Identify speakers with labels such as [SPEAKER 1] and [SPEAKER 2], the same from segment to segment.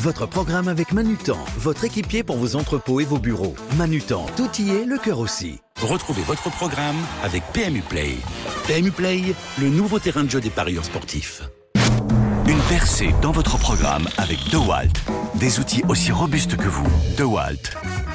[SPEAKER 1] votre programme avec Manutan, votre équipier pour vos entrepôts et vos bureaux. Manutan, tout y est, le cœur aussi.
[SPEAKER 2] Retrouvez votre programme avec PMU Play. PMU Play, le nouveau terrain de jeu des parieurs sportifs.
[SPEAKER 3] Une percée dans votre programme avec DeWalt. Des outils aussi robustes que vous. DeWalt.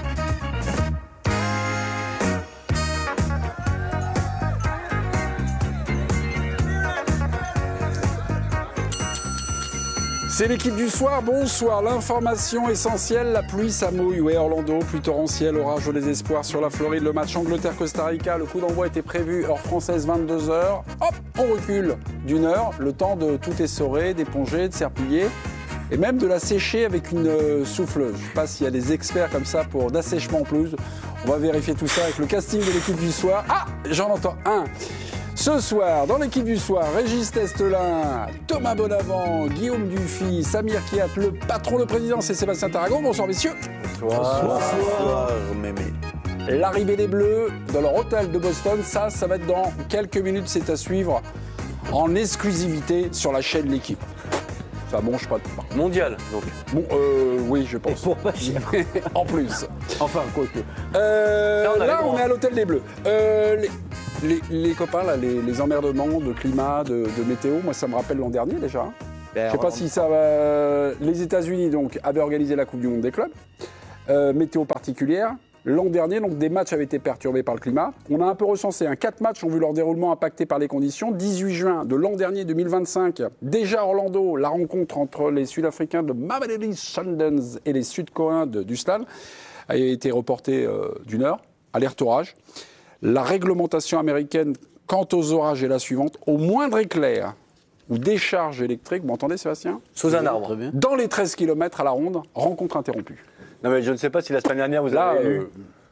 [SPEAKER 4] C'est l'équipe du soir, bonsoir. L'information essentielle, la pluie, ça mouille. Ouais, Orlando, pluie torrentielle, orage au désespoir sur la Floride. Le match Angleterre-Costa Rica, le coup d'envoi était prévu, heure française 22h. Hop, on recule d'une heure, le temps de tout essorer, d'éponger, de serpiller et même de la sécher avec une souffleuse. Je ne sais pas s'il y a des experts comme ça pour d'assèchement en pelouse. On va vérifier tout ça avec le casting de l'équipe du soir. Ah, j'en entends un. Ce soir, dans l'équipe du soir, Régis Testelin, Thomas Bonavent, Guillaume Dufy, Samir Kiat, le patron, le président, c'est Sébastien Taragon. Bonsoir, messieurs.
[SPEAKER 5] Bonsoir, mémé.
[SPEAKER 4] L'arrivée des Bleus dans leur hôtel de Boston, ça va être dans quelques minutes. C'est à suivre en exclusivité sur la chaîne L'équipe. Ça mange pas de pain.
[SPEAKER 5] Mondial, donc.
[SPEAKER 4] Bon, oui, je pense.
[SPEAKER 6] Et pour pas cher.
[SPEAKER 4] En plus.
[SPEAKER 6] Enfin, quoi que.
[SPEAKER 4] Là, on est à l'hôtel des Bleus. Les copains, là, les emmerdements de climat, de météo, moi, ça me rappelle l'an dernier déjà. Hein. Je ne sais pas si ça va. Les États-Unis donc avaient organisé la Coupe du Monde des clubs. Météo particulière. L'an dernier, donc, des matchs avaient été perturbés par le climat. On a un peu recensé. 4 matchs ont vu leur déroulement impacté par les conditions. 18 juin de l'an dernier, 2025, déjà Orlando, la rencontre entre les Sud-Africains de Mamelodi Sundowns et les Sud-Coréens du Stade a été reportée d'une heure. Alerte orage. La réglementation américaine quant aux orages est la suivante. Au moindre éclair ou décharge électrique, vous m'entendez Sébastien ?
[SPEAKER 5] Sous un arbre.
[SPEAKER 4] Dans les 13 km à la ronde, rencontre interrompue.
[SPEAKER 5] Non mais je ne sais pas si la semaine dernière vous avez lu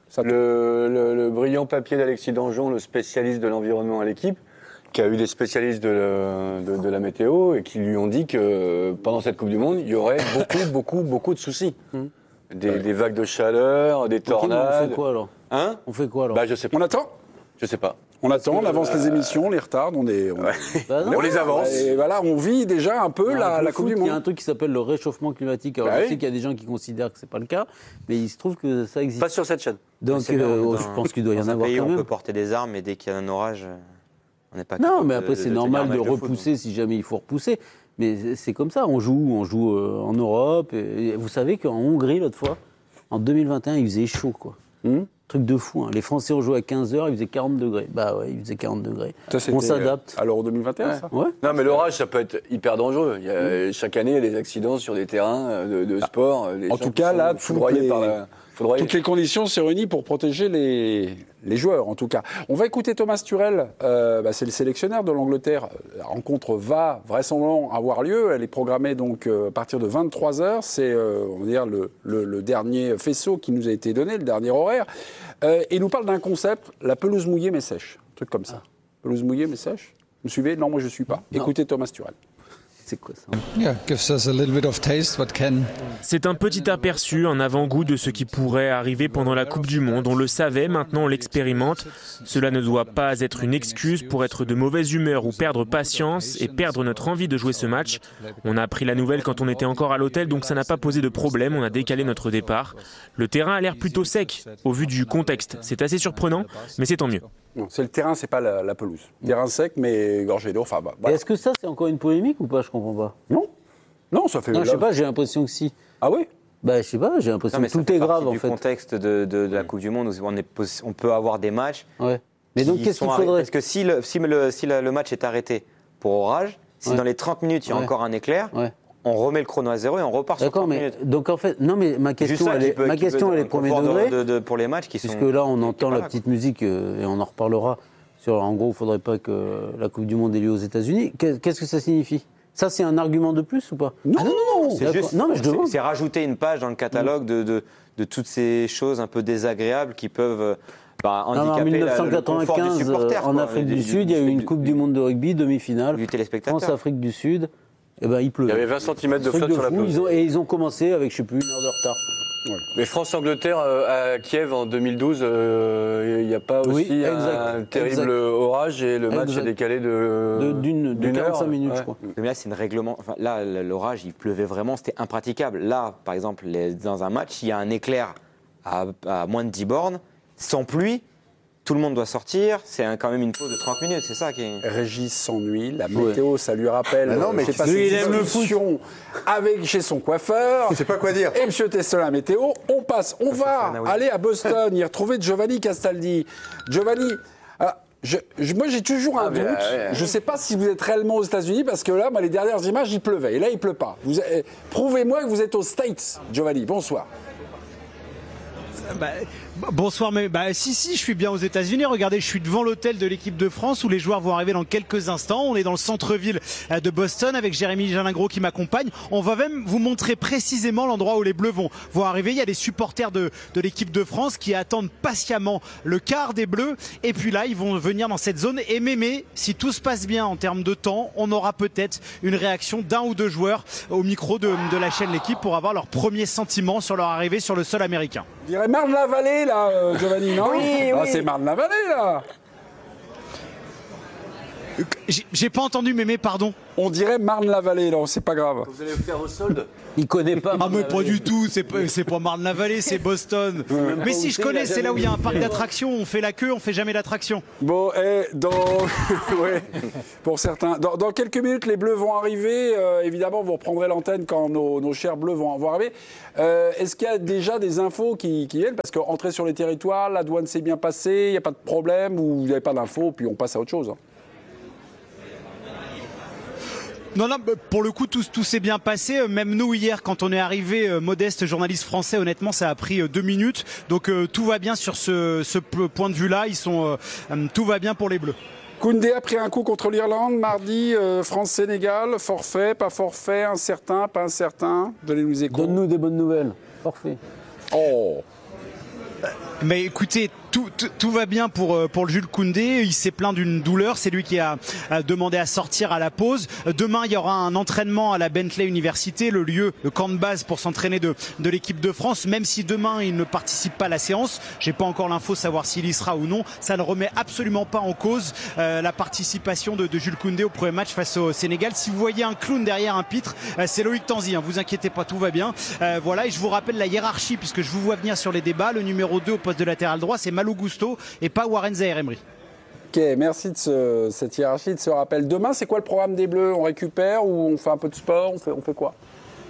[SPEAKER 5] le brillant papier d'Alexis Danjon, le spécialiste de l'environnement à l'équipe, qui a eu des spécialistes de la météo et qui lui ont dit que pendant cette Coupe du Monde, il y aurait beaucoup de soucis. Des vagues de chaleur, des tornades.
[SPEAKER 6] On fait quoi alors ? On fait quoi alors ?
[SPEAKER 5] Bah je sais pas.
[SPEAKER 4] On attend ?
[SPEAKER 5] Je sais pas.
[SPEAKER 4] On attend, on avance les émissions, on les retarde, on
[SPEAKER 5] les avance.
[SPEAKER 4] Et voilà, on vit déjà un peu la Coupe du Monde.
[SPEAKER 6] Il y a un truc qui s'appelle le réchauffement climatique. Alors, je sais qu'il y a des gens qui considèrent que c'est pas le cas, mais il se trouve que ça existe.
[SPEAKER 5] Pas sur cette chaîne.
[SPEAKER 6] Donc, je pense qu'il doit y en avoir
[SPEAKER 7] pays,
[SPEAKER 6] quand même.
[SPEAKER 7] On peut porter des armes, mais dès qu'il y a un orage, on n'est pas.
[SPEAKER 6] Non, mais après c'est normal de repousser si jamais il faut repousser. Mais c'est comme ça. On joue en Europe. Et vous savez qu'en Hongrie l'autre fois, en 2021, il faisait chaud quoi. Truc de fou, hein. Les Français ont joué à 15h, il faisait 40 degrés. Bah ouais, il faisait 40 degrés. On s'adapte.
[SPEAKER 4] À l'Euro 2021, ça ?
[SPEAKER 6] Ouais.
[SPEAKER 5] Non, mais l'orage, ça peut être hyper dangereux. Chaque année, il y a des accidents sur des terrains de sport.
[SPEAKER 4] En tout cas, là, toutes les conditions sont réunies pour protéger les joueurs, en tout cas. On va écouter Thomas Turel, c'est le sélectionneur de l'Angleterre. La rencontre va vraisemblablement avoir lieu. Elle est programmée donc à partir de 23h. C'est, on va dire, le dernier faisceau qui nous a été donné, le dernier horaire. Et il nous parle d'un concept, la pelouse mouillée mais sèche. Un truc comme ça. Pelouse mouillée mais sèche. Vous me suivez ? Non, moi je ne suis pas. Non. Écoutez Thomas Turel.
[SPEAKER 6] C'est quoi ça ?
[SPEAKER 8] C'est un petit aperçu, un avant-goût de ce qui pourrait arriver pendant la Coupe du Monde. On le savait, maintenant on l'expérimente. Cela ne doit pas être une excuse pour être de mauvaise humeur ou perdre patience et perdre notre envie de jouer ce match. On a appris la nouvelle quand on était encore à l'hôtel, donc ça n'a pas posé de problème, on a décalé notre départ. Le terrain a l'air plutôt sec, au vu du contexte. C'est assez surprenant, mais c'est tant mieux.
[SPEAKER 4] Non, c'est le terrain, c'est pas la pelouse. Terrain sec, mais gorgé d'eau. Enfin, voilà.
[SPEAKER 6] Est-ce que ça, c'est encore une polémique ou pas ? Je comprends pas.
[SPEAKER 4] Non, ça fait.
[SPEAKER 6] Non, je sais pas. J'ai l'impression que si.
[SPEAKER 4] Ah oui ?
[SPEAKER 6] Bah, je sais pas. J'ai l'impression que tout est grave en fait.
[SPEAKER 7] Du contexte de la Coupe du Monde, où on peut avoir des matchs.
[SPEAKER 6] Ouais. Mais donc, qu'est-ce qu'il faudrait ?
[SPEAKER 7] Parce que si le match est arrêté pour orage, si dans les 30 minutes il y a encore un éclair. On remet le chrono à zéro et on repart sur 30 minutes.
[SPEAKER 6] Donc en fait, non mais ma question elle est premier degré.
[SPEAKER 7] Pour les matchs qui sont.
[SPEAKER 6] Puisque là on entend la petite musique et on en reparlera. En gros, il ne faudrait pas que la Coupe du Monde ait lieu aux États-Unis. Qu'est-ce que ça signifie ? Ça, c'est un argument de plus ou pas ?
[SPEAKER 4] Non.
[SPEAKER 7] C'est juste. Non, mais je demande. C'est rajouter une page dans le catalogue de toutes ces choses un peu désagréables qui peuvent.
[SPEAKER 6] En 1995, en Afrique du Sud, il y a eu une Coupe du Monde de rugby, demi-finale.
[SPEAKER 7] Du téléspectateur.
[SPEAKER 6] France-Afrique du Sud. Il pleuvait.
[SPEAKER 5] Il y avait 20 cm de flotte sur la pelouse.
[SPEAKER 6] Et ils ont commencé avec, je ne sais plus, une heure de retard.
[SPEAKER 5] Ouais. Mais France-Angleterre à Kiev en 2012, il n'y a pas aussi un terrible orage et le match est décalé d'une
[SPEAKER 6] 45 minutes, je crois.
[SPEAKER 7] Mais là, c'est une règlement. Enfin, là, l'orage, il pleuvait vraiment, c'était impraticable. Là, par exemple, dans un match, il y a un éclair à moins de 10 bornes, sans pluie. Tout le monde doit sortir, c'est quand même une pause de 30 minutes, c'est ça qui est...
[SPEAKER 4] Régis s'ennuie, la météo, ça lui rappelle.
[SPEAKER 5] Non, mais
[SPEAKER 4] il aime le discussion chez son coiffeur.
[SPEAKER 5] Je sais pas quoi dire.
[SPEAKER 4] Et M. Tesselin, météo, on va aller à Boston, y retrouver Giovanni Castaldi. Giovanni, moi j'ai toujours un doute. Je ne sais pas si vous êtes réellement aux États-Unis, parce que là, les dernières images, il pleuvait. Et là, il ne pleut pas. Prouvez-moi que vous êtes aux States, Giovanni. Bonsoir.
[SPEAKER 9] Bonsoir, mais si, je suis bien aux États-Unis. Regardez, je suis devant l'hôtel de l'équipe de France où les joueurs vont arriver dans quelques instants. On est dans le centre-ville de Boston avec Jérémy Jalingro qui m'accompagne. On va même vous montrer précisément l'endroit où les Bleus vont arriver. Il y a des supporters de l'équipe de France qui attendent patiemment le quart des Bleus. Et puis là, ils vont venir dans cette zone. Et Mémé, si tout se passe bien en termes de temps, on aura peut-être une réaction d'un ou deux joueurs au micro de la chaîne L'Équipe pour avoir leurs premiers sentiments sur leur arrivée sur le sol américain.
[SPEAKER 4] Je dirais Marne-la-Vallée, là, Giovanni, non?
[SPEAKER 9] Oui.
[SPEAKER 4] C'est Marne-la-Vallée, là.
[SPEAKER 9] J'ai pas entendu, Mémé, pardon.
[SPEAKER 4] On dirait Marne-la-Vallée, non, c'est pas grave.
[SPEAKER 5] Vous allez le faire au solde?
[SPEAKER 6] Il connaît pas.
[SPEAKER 9] Ah, mais pas du tout, c'est pas Marne-la-Vallée, c'est Boston. Mais si je connais, c'est là où il y a un parc d'attractions, on fait la queue, on fait jamais d'attraction.
[SPEAKER 4] Bon, ouais, pour certains. Dans quelques minutes, les Bleus vont arriver. Évidemment, vous reprendrez l'antenne quand nos chers Bleus vont arriver. Est-ce qu'il y a déjà des infos qui viennent? Parce qu'entrer sur les territoires, la douane s'est bien passée, il n'y a pas de problème, ou vous n'avez pas d'infos, puis on passe à autre chose.
[SPEAKER 9] Non, pour le coup, tout s'est bien passé. Même nous, hier, quand on est arrivé, Modeste, journaliste français, honnêtement, ça a pris 2 minutes. Donc, tout va bien sur ce point de vue-là. Tout va bien pour les Bleus.
[SPEAKER 4] Koundé a pris un coup contre l'Irlande mardi, France-Sénégal, forfait, pas forfait, incertain, pas incertain. Donnez-nous écho.
[SPEAKER 6] Donne-nous des bonnes nouvelles. Forfait.
[SPEAKER 4] Oh.
[SPEAKER 9] Mais écoutez, tout va bien pour le Jules Koundé. Il s'est plaint d'une douleur. C'est lui qui a demandé à sortir à la pause. Demain, il y aura un entraînement à la Bentley Université, le camp de base pour s'entraîner de l'équipe de France. Même si demain, il ne participe pas à la séance, j'ai pas encore l'info savoir s'il y sera ou non. Ça ne remet absolument pas en cause la participation de Jules Koundé au premier match face au Sénégal. Si vous voyez un clown derrière un pitre, c'est Loïc Tanzi. Vous inquiétez pas, tout va bien. Voilà, et je vous rappelle la hiérarchie puisque je vous vois venir sur les débats. Le numéro 2 au poste de latéral droit, c'est Malou Gusto et pas Warren Zaïre-Emery.
[SPEAKER 4] Ok, merci de cette hiérarchie, de ce rappel. Demain, c'est quoi le programme des Bleus? On récupère ou on fait un peu de sport? On fait quoi?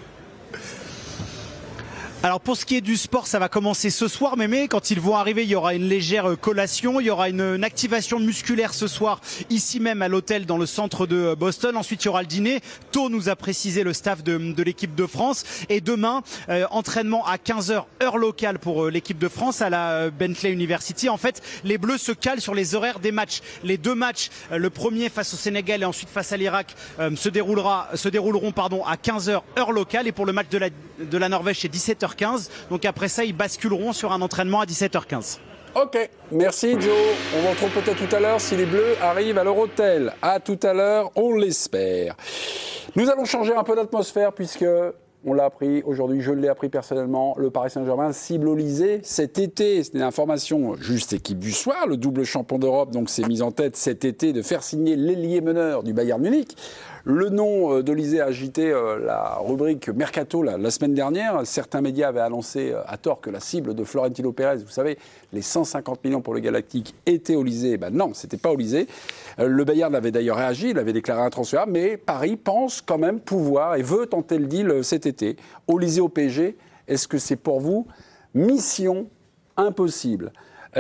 [SPEAKER 9] Alors pour ce qui est du sport, ça va commencer ce soir, mais quand ils vont arriver, il y aura une légère collation, il y aura une activation musculaire ce soir, ici même à l'hôtel dans le centre de Boston. Ensuite, il y aura le dîner. Tôt nous a précisé le staff de l'équipe de France. Et demain, entraînement à 15h, heure locale pour l'équipe de France à la Bentley University. En fait, les Bleus se calent sur les horaires des matchs. Les 2 matchs, le premier face au Sénégal et ensuite face à l'Irak, se dérouleront à 15h, heure locale. Et pour le match de la Norvège, c'est 17h15. Donc après ça, ils basculeront sur un entraînement à 17h15.
[SPEAKER 4] Ok, merci Joe. On vous retrouve peut-être tout à l'heure si les Bleus arrivent à leur hôtel. À tout à l'heure, on l'espère. Nous allons changer un peu d'atmosphère puisque, on l'a appris aujourd'hui, je l'ai appris personnellement, le Paris Saint-Germain cible Olysée cet été. C'est une information juste équipe du soir. Le double champion d'Europe donc s'est mis en tête cet été de faire signer l'ailier meneur du Bayern Munich. Le nom d'Olysée a agité la rubrique Mercato la semaine dernière. Certains médias avaient annoncé à tort que la cible de Florentino Pérez, vous savez, les 150 millions pour le Galactique, était Olysée. Non, c'était pas Olysée. Le Bayern avait d'ailleurs réagi, il avait déclaré intransférable, mais Paris pense quand même pouvoir et veut tenter le deal cet été. Olysée au PSG, est-ce que c'est pour vous mission impossible?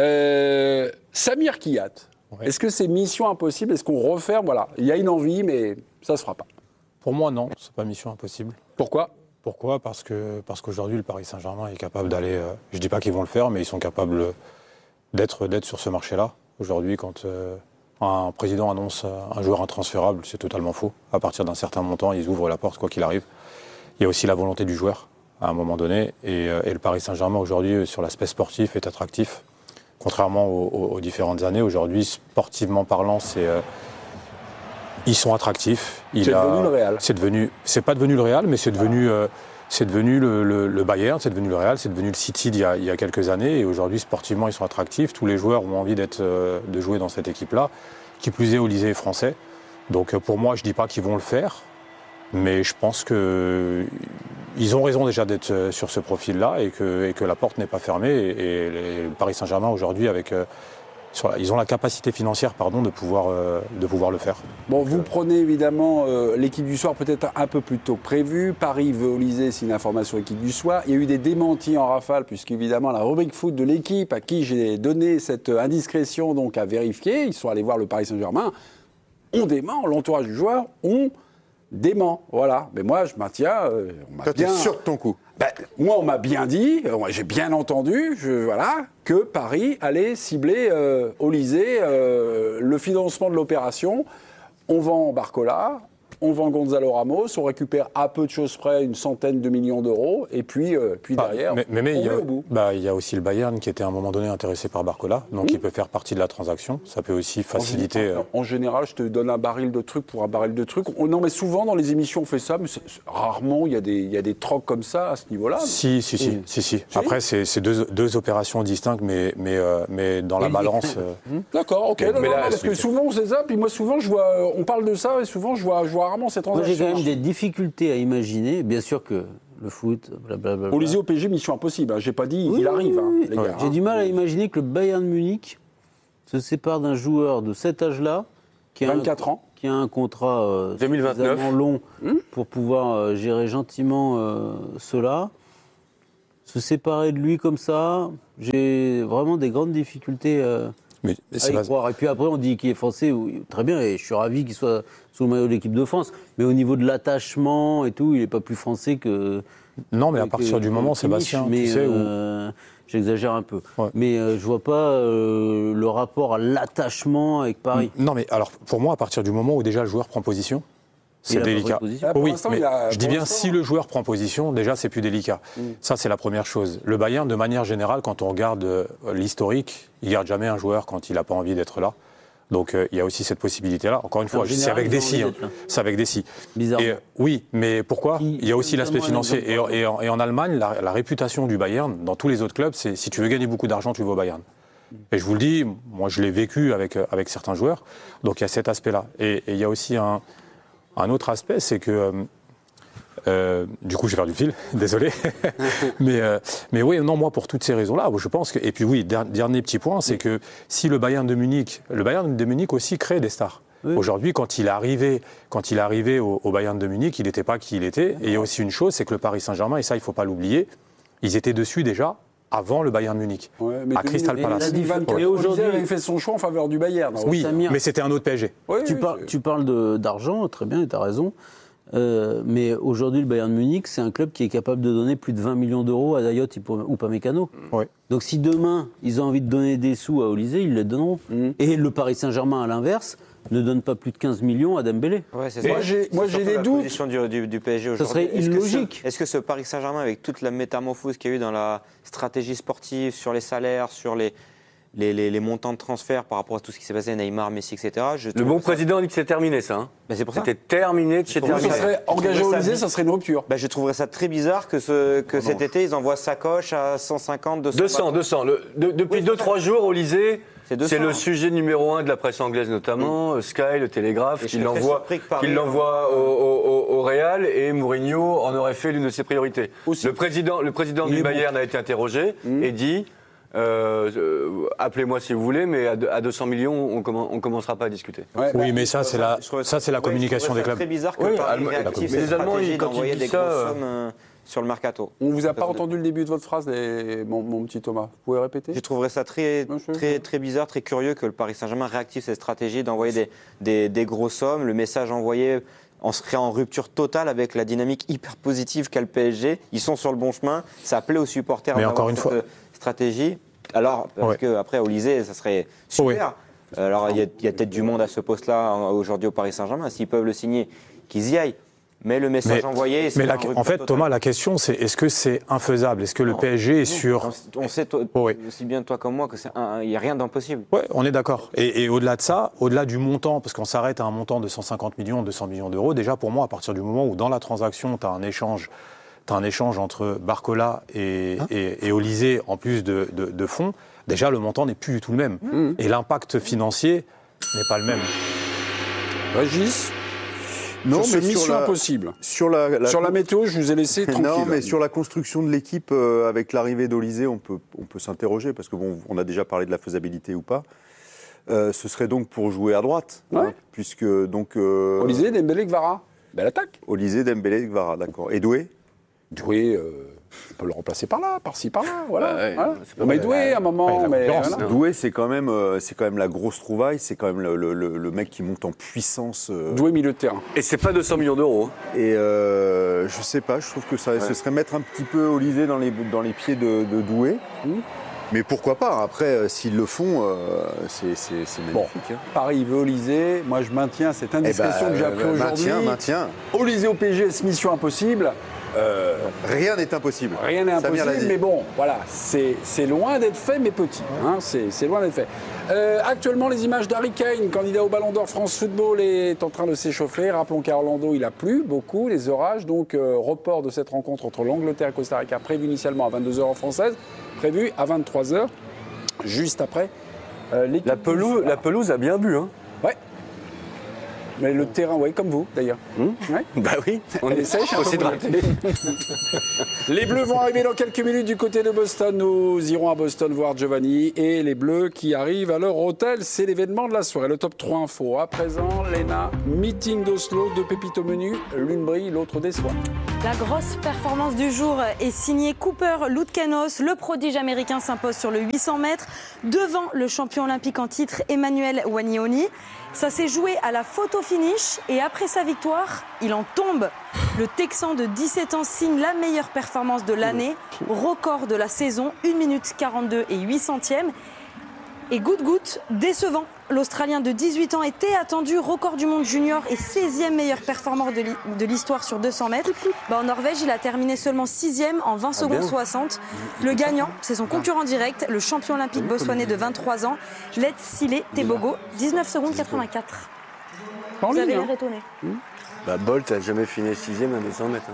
[SPEAKER 4] Samir Kiyat, ouais. Est-ce que c'est mission impossible? Est-ce qu'on referme? Voilà, il y a une envie, mais ça ne se fera pas.
[SPEAKER 10] Pour moi, non, c'est pas mission impossible.
[SPEAKER 4] Pourquoi?
[SPEAKER 10] Parce qu'aujourd'hui, le Paris Saint-Germain est capable d'aller. Je dis pas qu'ils vont le faire, mais ils sont capables d'être sur ce marché-là. Aujourd'hui, quand un président annonce un joueur intransférable, c'est totalement faux. À partir d'un certain montant, ils ouvrent la porte, quoi qu'il arrive. Il y a aussi la volonté du joueur, à un moment donné. Et le Paris Saint-Germain, aujourd'hui, sur l'aspect sportif, est attractif. Contrairement aux différentes années, aujourd'hui, sportivement parlant, ils sont attractifs.
[SPEAKER 4] C'est devenu le Real.
[SPEAKER 10] C'est pas devenu le Real, mais c'est devenu C'est devenu le Bayern, c'est devenu le Real, c'est devenu le City il y a quelques années. Et aujourd'hui, sportivement, ils sont attractifs. Tous les joueurs ont envie de jouer dans cette équipe-là. Qui plus est, Olysée est français. Donc pour moi, je ne dis pas qu'ils vont le faire. Mais je pense qu'ils ont raison déjà d'être sur ce profil-là et que la porte n'est pas fermée. Et le Paris Saint-Germain, aujourd'hui, ils ont la capacité financière de pouvoir le faire.
[SPEAKER 4] Bon, vous prenez évidemment l'équipe du soir peut-être un peu plus tôt que prévu. Paris veut Olysée, c'est une information équipe du soir. Il y a eu des démentis en rafale, puisqu'évidemment la rubrique foot de l'équipe à qui j'ai donné cette indiscrétion donc à vérifier, ils sont allés voir le Paris Saint-Germain, on dément, l'entourage du joueur, on dément. Voilà. Mais moi, je maintiens.
[SPEAKER 11] Toi, t'es sûr de ton coup?
[SPEAKER 4] Moi, on m'a bien dit, j'ai bien entendu, que Paris allait cibler Olysée, le financement de l'opération. On vend Barcola, on vend Gonzalo Ramos, on récupère à peu de choses près une centaine de millions d'euros, et puis derrière, on met au bout.
[SPEAKER 10] Il y a aussi le Bayern qui était à un moment donné intéressé par Barcola, donc il peut faire partie de la transaction. Ça peut aussi faciliter.
[SPEAKER 4] En général, je te donne un baril de trucs pour un baril de trucs. Non, mais souvent dans les émissions, on fait ça, mais rarement il y a des trocs comme ça à ce niveau-là.
[SPEAKER 10] Si. Après, c'est deux opérations distinctes, mais dans la balance.
[SPEAKER 4] D'accord, ok. Parce que souvent on sait ça, puis moi souvent on parle de ça et souvent je vois rarement ces transactions.
[SPEAKER 6] Moi j'ai quand même des difficultés à imaginer, bien sûr que le foot, blablabla.
[SPEAKER 4] Olysée au PSG, mission impossible. J'ai pas dit il arrive, les gars.
[SPEAKER 6] J'ai du mal à imaginer que le Bayern Munich se sépare d'un joueur de cet âge-là, qui a
[SPEAKER 4] 24 ans,
[SPEAKER 6] qui a un contrat
[SPEAKER 5] 2029
[SPEAKER 6] suffisamment long pour pouvoir gérer gentiment cela. Se séparer de lui comme ça, j'ai vraiment des grandes difficultés à y croire. Et puis après, on dit qu'il est français, très bien, et je suis ravi qu'il soit sous le maillot de l'équipe de France. Mais au niveau de l'attachement et tout, il n'est pas plus français que.
[SPEAKER 10] Non, mais à partir du moment, Sébastien, tu sais où.
[SPEAKER 6] J'exagère un peu.
[SPEAKER 10] Ouais.
[SPEAKER 6] Mais je vois pas le rapport à l'attachement avec Paris.
[SPEAKER 10] Non, mais alors, pour moi, à partir du moment où déjà le joueur prend position, c'est délicat. Oui, mais je dis bien, si le joueur prend position, déjà, c'est plus délicat. Ça, c'est la première chose. Le Bayern, de manière générale, quand on regarde l'historique, il ne garde jamais un joueur quand il n'a pas envie d'être là. Donc, il y a aussi cette possibilité-là. Encore une fois, c'est avec des si. C'est avec des si.
[SPEAKER 6] Bizarrement.
[SPEAKER 10] Oui, mais pourquoi ? Il y a aussi l'aspect financier. Et en Allemagne, la réputation du Bayern, dans tous les autres clubs, c'est si tu veux gagner beaucoup d'argent, tu vas au Bayern. Et je vous le dis, moi, je l'ai vécu avec certains joueurs. Donc, il y a cet aspect-là. Et il y a aussi un autre aspect, c'est que, du coup, je vais faire du fil, désolé. mais oui, non, moi, pour toutes ces raisons-là, je pense que. Et puis, oui, dernier petit point, c'est que si le Bayern de Munich aussi crée des stars. Oui. Aujourd'hui, quand il est arrivé au Bayern de Munich, il n'était pas qui il était. Et il y a aussi une chose, c'est que le Paris Saint-Germain, et ça, il ne faut pas l'oublier, ils étaient dessus déjà avant le Bayern Munich, à Crystal Palace.
[SPEAKER 4] Mais aujourd'hui, il a fait son choix en faveur du Bayern.
[SPEAKER 10] Oui, mais c'était un autre PSG.
[SPEAKER 6] Oui, tu parles d'argent, très bien, tu as raison. Mais aujourd'hui, le Bayern Munich, c'est un club qui est capable de donner plus de 20 millions d'euros à Dayot ou Upamecano.
[SPEAKER 10] Oui.
[SPEAKER 6] Donc si demain, ils ont envie de donner des sous à Olysée, ils les donneront. Et le Paris Saint-Germain, à l'inverse, ne donne pas plus de 15 millions à Dembélé.
[SPEAKER 7] Ouais, c'est
[SPEAKER 4] moi, j'ai des doutes.
[SPEAKER 7] La position du PSG aujourd'hui.
[SPEAKER 6] Ça serait illogique.
[SPEAKER 7] Est-ce que ce Paris Saint-Germain, avec toute la métamorphose qu'il y a eu dans la stratégie sportive, sur les salaires, sur les montants de transfert par rapport à tout ce qui s'est passé, Neymar, Messi, etc.
[SPEAKER 5] Le bon président dit que c'est terminé, ça. Hein.
[SPEAKER 7] C'est pour ça.
[SPEAKER 5] C'était terminé de chez terminé.
[SPEAKER 4] Ça serait engagé au Olysée, ça serait une rupture.
[SPEAKER 7] Je trouverais ça très bizarre que cet été, ils envoient Sacoche à 150, 200.
[SPEAKER 5] 200. Depuis 2-3 jours, Olysée, c'est le sujet numéro 1 de la presse anglaise notamment, Sky, le Télégraphe, qui l'envoie au Real, et Mourinho en aurait fait l'une de ses priorités. Le président du Bayern a été interrogé et dit... appelez-moi si vous voulez, mais à 200 millions, on commencera pas à discuter.
[SPEAKER 10] Ouais, oui, mais ça, c'est la communication des clubs.
[SPEAKER 7] C'est très bizarre que Paris réactive cette stratégie d'envoyer des grosses sommes sur le mercato.
[SPEAKER 4] On vous a pas entendu le début de votre phrase, mon petit Thomas. Vous pouvez répéter ?
[SPEAKER 7] Je trouverais ça très bizarre, très curieux que le Paris Saint-Germain réactive cette stratégie d'envoyer des grosses sommes. Le message envoyé serait en rupture totale avec la dynamique hyper positive qu'a le PSG. Ils sont sur le bon chemin. Ça plaît aux supporters d'avoir cette stratégie. Alors, parce qu'après, Olysée, ça serait super. Oui. Alors, il y a peut-être du monde à ce poste-là aujourd'hui au Paris Saint-Germain. S'ils peuvent le signer, qu'ils y aillent. Mais le message envoyé...
[SPEAKER 10] en fait, Thomas, la question, c'est est-ce que c'est infaisable ? Est-ce que le PSG est sûr ?
[SPEAKER 7] On sait, aussi bien toi comme moi, qu'il n'y a rien d'impossible.
[SPEAKER 10] Oui, on est d'accord. Et au-delà de ça, au-delà du montant, parce qu'on s'arrête à un montant de 150 millions, 200 millions d'euros, déjà pour moi, à partir du moment où dans la transaction, tu as un échange tu as un échange entre Barcola et Olysée en plus de fonds, déjà le montant n'est plus du tout le même. Et l'impact financier n'est pas le même.
[SPEAKER 4] Régis, non, mais mission impossible. Sur la météo, je vous ai laissé tranquille.
[SPEAKER 11] Non, mais sur la construction de l'équipe avec l'arrivée d'Olysée, on peut s'interroger parce que bon, on a déjà parlé de la faisabilité ou pas. Ce serait donc pour jouer à droite, puisque donc.
[SPEAKER 4] Olysée, Dembélé, Kvara, belle attaque.
[SPEAKER 11] Olysée, Dembélé, Kvara, d'accord. Et Doué.
[SPEAKER 4] Doué, on peut le remplacer par-ci, par-là, voilà. On met Doué à un moment, mais voilà.
[SPEAKER 11] Doué, c'est quand même la grosse trouvaille, c'est quand même le mec qui monte en puissance.
[SPEAKER 4] Doué milieu de terrain.
[SPEAKER 5] Et c'est pas 200 millions d'euros.
[SPEAKER 11] Et je sais pas, je trouve que ce serait mettre un petit peu Olysée dans les pieds de Doué. Mais pourquoi pas? Après, s'ils le font, c'est magnifique.
[SPEAKER 4] Bon, Paris veut Olysée. Moi, je maintiens cette indiscrétion que j'ai appris aujourd'hui.
[SPEAKER 11] Maintien.
[SPEAKER 4] Olysée au PSG, mission impossible.
[SPEAKER 11] Rien n'est impossible.
[SPEAKER 4] Rien n'est impossible, mais bon, voilà, c'est loin d'être fait, mais petit. C'est loin d'être fait. Actuellement, les images d'Harry Kane, candidat au Ballon d'Or France Football, est en train de s'échauffer. Rappelons qu'à Orlando, il a plu beaucoup, les orages. Donc, report de cette rencontre entre l'Angleterre et Costa Rica, prévu initialement à 22h en française, prévu à 23h, juste après l'équipe.
[SPEAKER 5] La pelouse a bien bu, hein.
[SPEAKER 4] Ouais. Mais le terrain, comme vous d'ailleurs. Ouais.
[SPEAKER 5] Bah oui,
[SPEAKER 4] on est sèche, faut s'hydrater. Les Bleus vont arriver dans quelques minutes du côté de Boston. Nous irons à Boston voir Giovanni et les Bleus qui arrivent à leur hôtel. C'est l'événement de la soirée, le top 3 info. À présent, Léna, meeting d'Oslo, 2 pépites au menu. L'une brille, l'autre déçoit.
[SPEAKER 12] La grosse performance du jour est signée Cooper Loutkenos. Le prodige américain s'impose sur le 800 mètres devant le champion olympique en titre Emmanuel Wanyoni. Ça s'est joué à la photo finish et après sa victoire, il en tombe. Le Texan de 17 ans signe la meilleure performance de l'année, record de la saison, 1 minute 42 et 8 centièmes. Et goutte décevant. L'Australien de 18 ans était attendu, record du monde junior et 16e meilleur performeur de l'histoire sur 200 mètres. En Norvège, il a terminé seulement 6e en 20 secondes 60. Le gagnant, c'est son concurrent direct, le champion olympique botswanais de 23 ans, Letsile Tebogo, 19 secondes 84. Vous avez l'air étonné.
[SPEAKER 5] Bolt n'a jamais fini 6e à 200 mètres.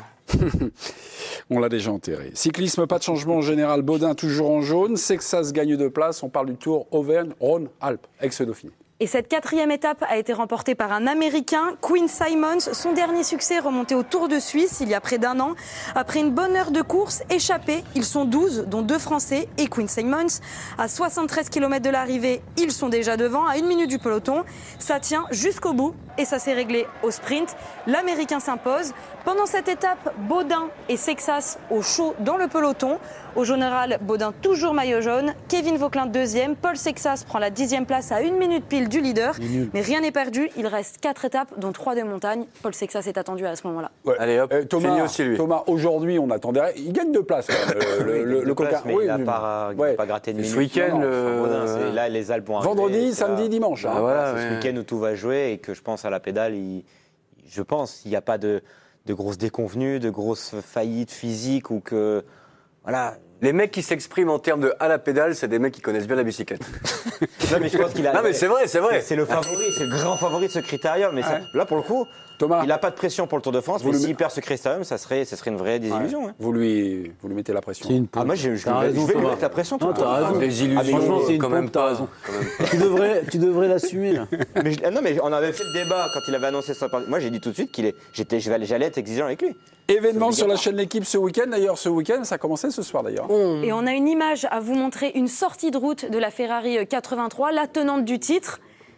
[SPEAKER 4] On l'a déjà enterré. Cyclisme, pas de changement en général. Baudin toujours en jaune. Sexas gagne 2 places. On parle du Tour Auvergne-Rhône-Alpes, ex-Dauphiné.
[SPEAKER 12] Et cette 4e étape a été remportée par un Américain, Quinn Simmons. Son dernier succès remonté au Tour de Suisse il y a près d'1 an. Après une bonne heure de course, échappés, ils sont 12, dont 2 Français et Quinn Simmons. À 73 km de l'arrivée, ils sont déjà devant, à 1 minute du peloton. Ça tient jusqu'au bout et ça s'est réglé au sprint. L'Américain s'impose. Pendant cette étape, Baudin et Sexas au chaud dans le peloton. Au général, Baudin toujours maillot jaune. Kevin Vauquelin 2e. Paul Sexas prend la 10e place à 1 minute pile du leader. Mais rien n'est perdu. Il reste 4 étapes, dont 3 de montagne. Paul Sexas est attendu à ce moment-là.
[SPEAKER 4] Ouais.
[SPEAKER 5] Allez hop,
[SPEAKER 4] Thomas,
[SPEAKER 5] aussi lui.
[SPEAKER 4] Thomas, aujourd'hui, on attendait. Il gagne 2 places. Le coca.
[SPEAKER 7] Mais il n'a pas gratté de minutes.
[SPEAKER 5] Ce week-end,
[SPEAKER 7] là, les Alpes vont arriver.
[SPEAKER 4] Vendredi, samedi, dimanche.
[SPEAKER 7] C'est ce week-end où tout va jouer et que je pense à la pédale, je pense qu'il n'y a pas de grosses déconvenues, de grosses faillites physiques ou que... Voilà.
[SPEAKER 5] Les mecs qui s'expriment en termes de à la pédale, c'est des mecs qui connaissent bien la bicyclette.
[SPEAKER 7] Non, mais je pense qu'il a...
[SPEAKER 5] Non, mais c'est vrai.
[SPEAKER 7] C'est le favori, c'est le grand favori de ce critérium. Mais là, pour le coup, Thomas, il n'a pas de pression pour le Tour de France, mais s'il perd ce critérium, ça serait une vraie désillusion. Hein.
[SPEAKER 4] Vous lui mettez la pression.
[SPEAKER 7] Moi, je vais lui mettre la pression.
[SPEAKER 6] Non, t'as raison.
[SPEAKER 5] Franchement,
[SPEAKER 6] c'est quand même pas raison. Tu devrais l'assumer, là.
[SPEAKER 7] Non, mais on avait fait le débat quand il avait annoncé son parti. Moi, j'ai dit tout de suite j'allais être exigeant avec lui.
[SPEAKER 4] Événement sur la chaîne L'Équipe ce week-end. D'ailleurs, ce week-end, ça a commencé ce soir, d'ailleurs.
[SPEAKER 12] Et on a une image à vous montrer, une sortie de route de la Ferrari 83, la tenante du titre.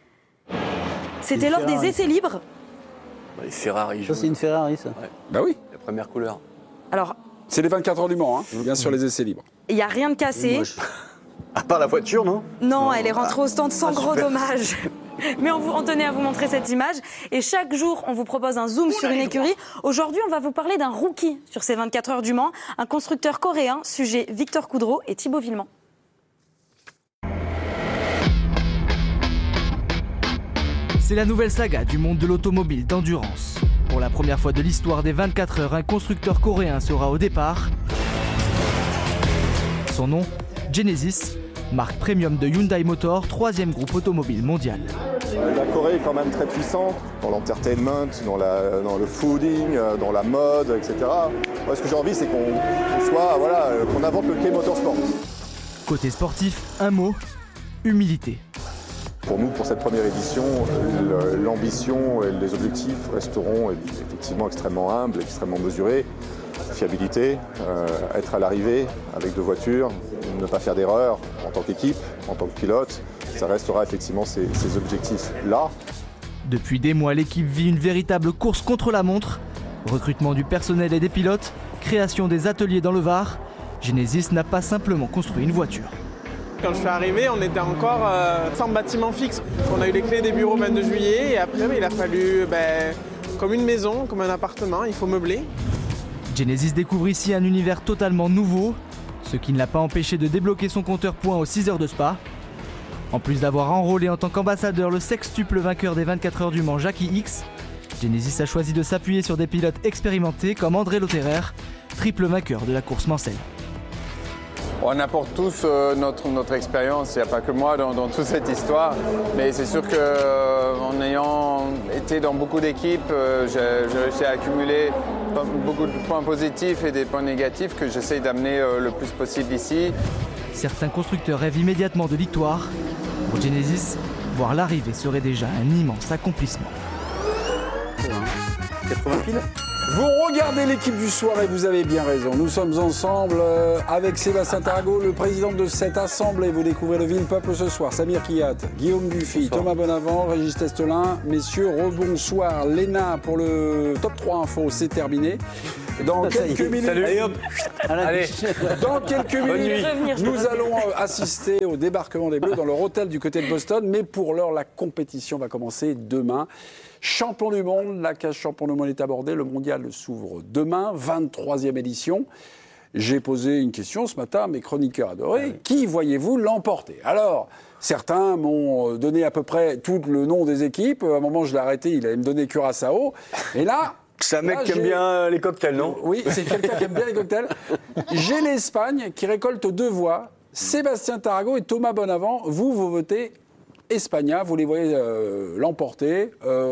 [SPEAKER 12] C'était lors des essais libres.
[SPEAKER 5] Les Ferrari.
[SPEAKER 6] Ça, c'est une Ferrari, ça.
[SPEAKER 5] Ouais.
[SPEAKER 4] Bah oui.
[SPEAKER 5] La première couleur.
[SPEAKER 12] Alors.
[SPEAKER 4] C'est les 24 heures du Mans, bien sûr, les essais libres.
[SPEAKER 12] Il n'y a rien de cassé.
[SPEAKER 5] À part la voiture, non ?
[SPEAKER 12] Non, elle est rentrée au stand sans gros dommages. Mais on tenait à vous montrer cette image. Et chaque jour, on vous propose un zoom sur une écurie. Aujourd'hui, on va vous parler d'un rookie sur ces 24 heures du Mans, un constructeur coréen, sujet Victor Coudreau et Thibaut Villemont.
[SPEAKER 13] C'est la nouvelle saga du monde de l'automobile d'endurance. Pour la première fois de l'histoire des 24 heures, un constructeur coréen sera au départ. Son nom, Genesis. marque premium de Hyundai Motor, 3e groupe automobile mondial.
[SPEAKER 14] La Corée est quand même très puissante dans l'entertainment, dans le fooding, dans la mode, etc. Moi, ce que j'ai envie, c'est qu'on invente le K-Motorsport.
[SPEAKER 13] Côté sportif, un mot, humilité.
[SPEAKER 14] Pour nous, pour cette première édition, l'ambition et les objectifs resteront effectivement extrêmement humbles, extrêmement mesurés. Fiabilité, être à l'arrivée avec 2 voitures, ne pas faire d'erreur en tant qu'équipe, en tant que pilote. Ça restera effectivement ces objectifs-là.
[SPEAKER 13] Depuis des mois, l'équipe vit une véritable course contre la montre. Recrutement du personnel et des pilotes, création des ateliers dans le Var. Genesis n'a pas simplement construit une voiture.
[SPEAKER 15] Quand je suis arrivé, on était encore sans bâtiment fixe. On a eu les clés des bureaux le 22 juillet et après il a fallu, comme une maison, comme un appartement, il faut meubler.
[SPEAKER 13] Genesis découvre ici un univers totalement nouveau, ce qui ne l'a pas empêché de débloquer son compteur points aux 6 heures de Spa. En plus d'avoir enrôlé en tant qu'ambassadeur le sextuple vainqueur des 24 heures du Mans, Jackie X, Genesis a choisi de s'appuyer sur des pilotes expérimentés comme André Lotterer, triple vainqueur de la course Mansell.
[SPEAKER 16] On apporte tous notre expérience, il n'y a pas que moi dans toute cette histoire, mais c'est sûr qu'en ayant été dans beaucoup d'équipes, j'ai réussi à accumuler beaucoup de points positifs et des points négatifs que j'essaye d'amener le plus possible ici.
[SPEAKER 13] Certains constructeurs rêvent immédiatement de victoire. Pour Genesis, voir l'arrivée serait déjà un immense accomplissement.
[SPEAKER 4] 80 piles. Vous regardez l'équipe du soir et vous avez bien raison. Nous sommes ensemble avec Sébastien Tarago, le président de cette assemblée. Vous découvrez le Ville Peuple ce soir. Samir Kiyat, Guillaume Dufy, Thomas Bonavent, Régis Testelin. Messieurs, rebonsoir. Léna pour le top 3 info, c'est terminé. Dans quelques minutes,
[SPEAKER 5] Salut. Allez.
[SPEAKER 4] Dans quelques minutes, nous allons assister au débarquement des Bleus dans leur hôtel du côté de Boston. Mais pour l'heure, la compétition va commencer demain. Champion du monde, la cage champion du monde est abordée. Le mondial s'ouvre demain, 23e édition. J'ai posé une question ce matin à mes chroniqueurs adorés. Qui voyez-vous l'emporter ? Alors, certains m'ont donné à peu près tout le nom des équipes. À un moment, je l'ai arrêté, il allait me donner Curaçao. Et là...
[SPEAKER 5] C'est un mec qui aime bien les cocktails, non ?
[SPEAKER 4] Oui, c'est quelqu'un qui aime bien les cocktails. J'ai l'Espagne qui récolte 2 voix. Sébastien Tarago et Thomas Bonavent, vous votez Espagna, vous les voyez l'emporter.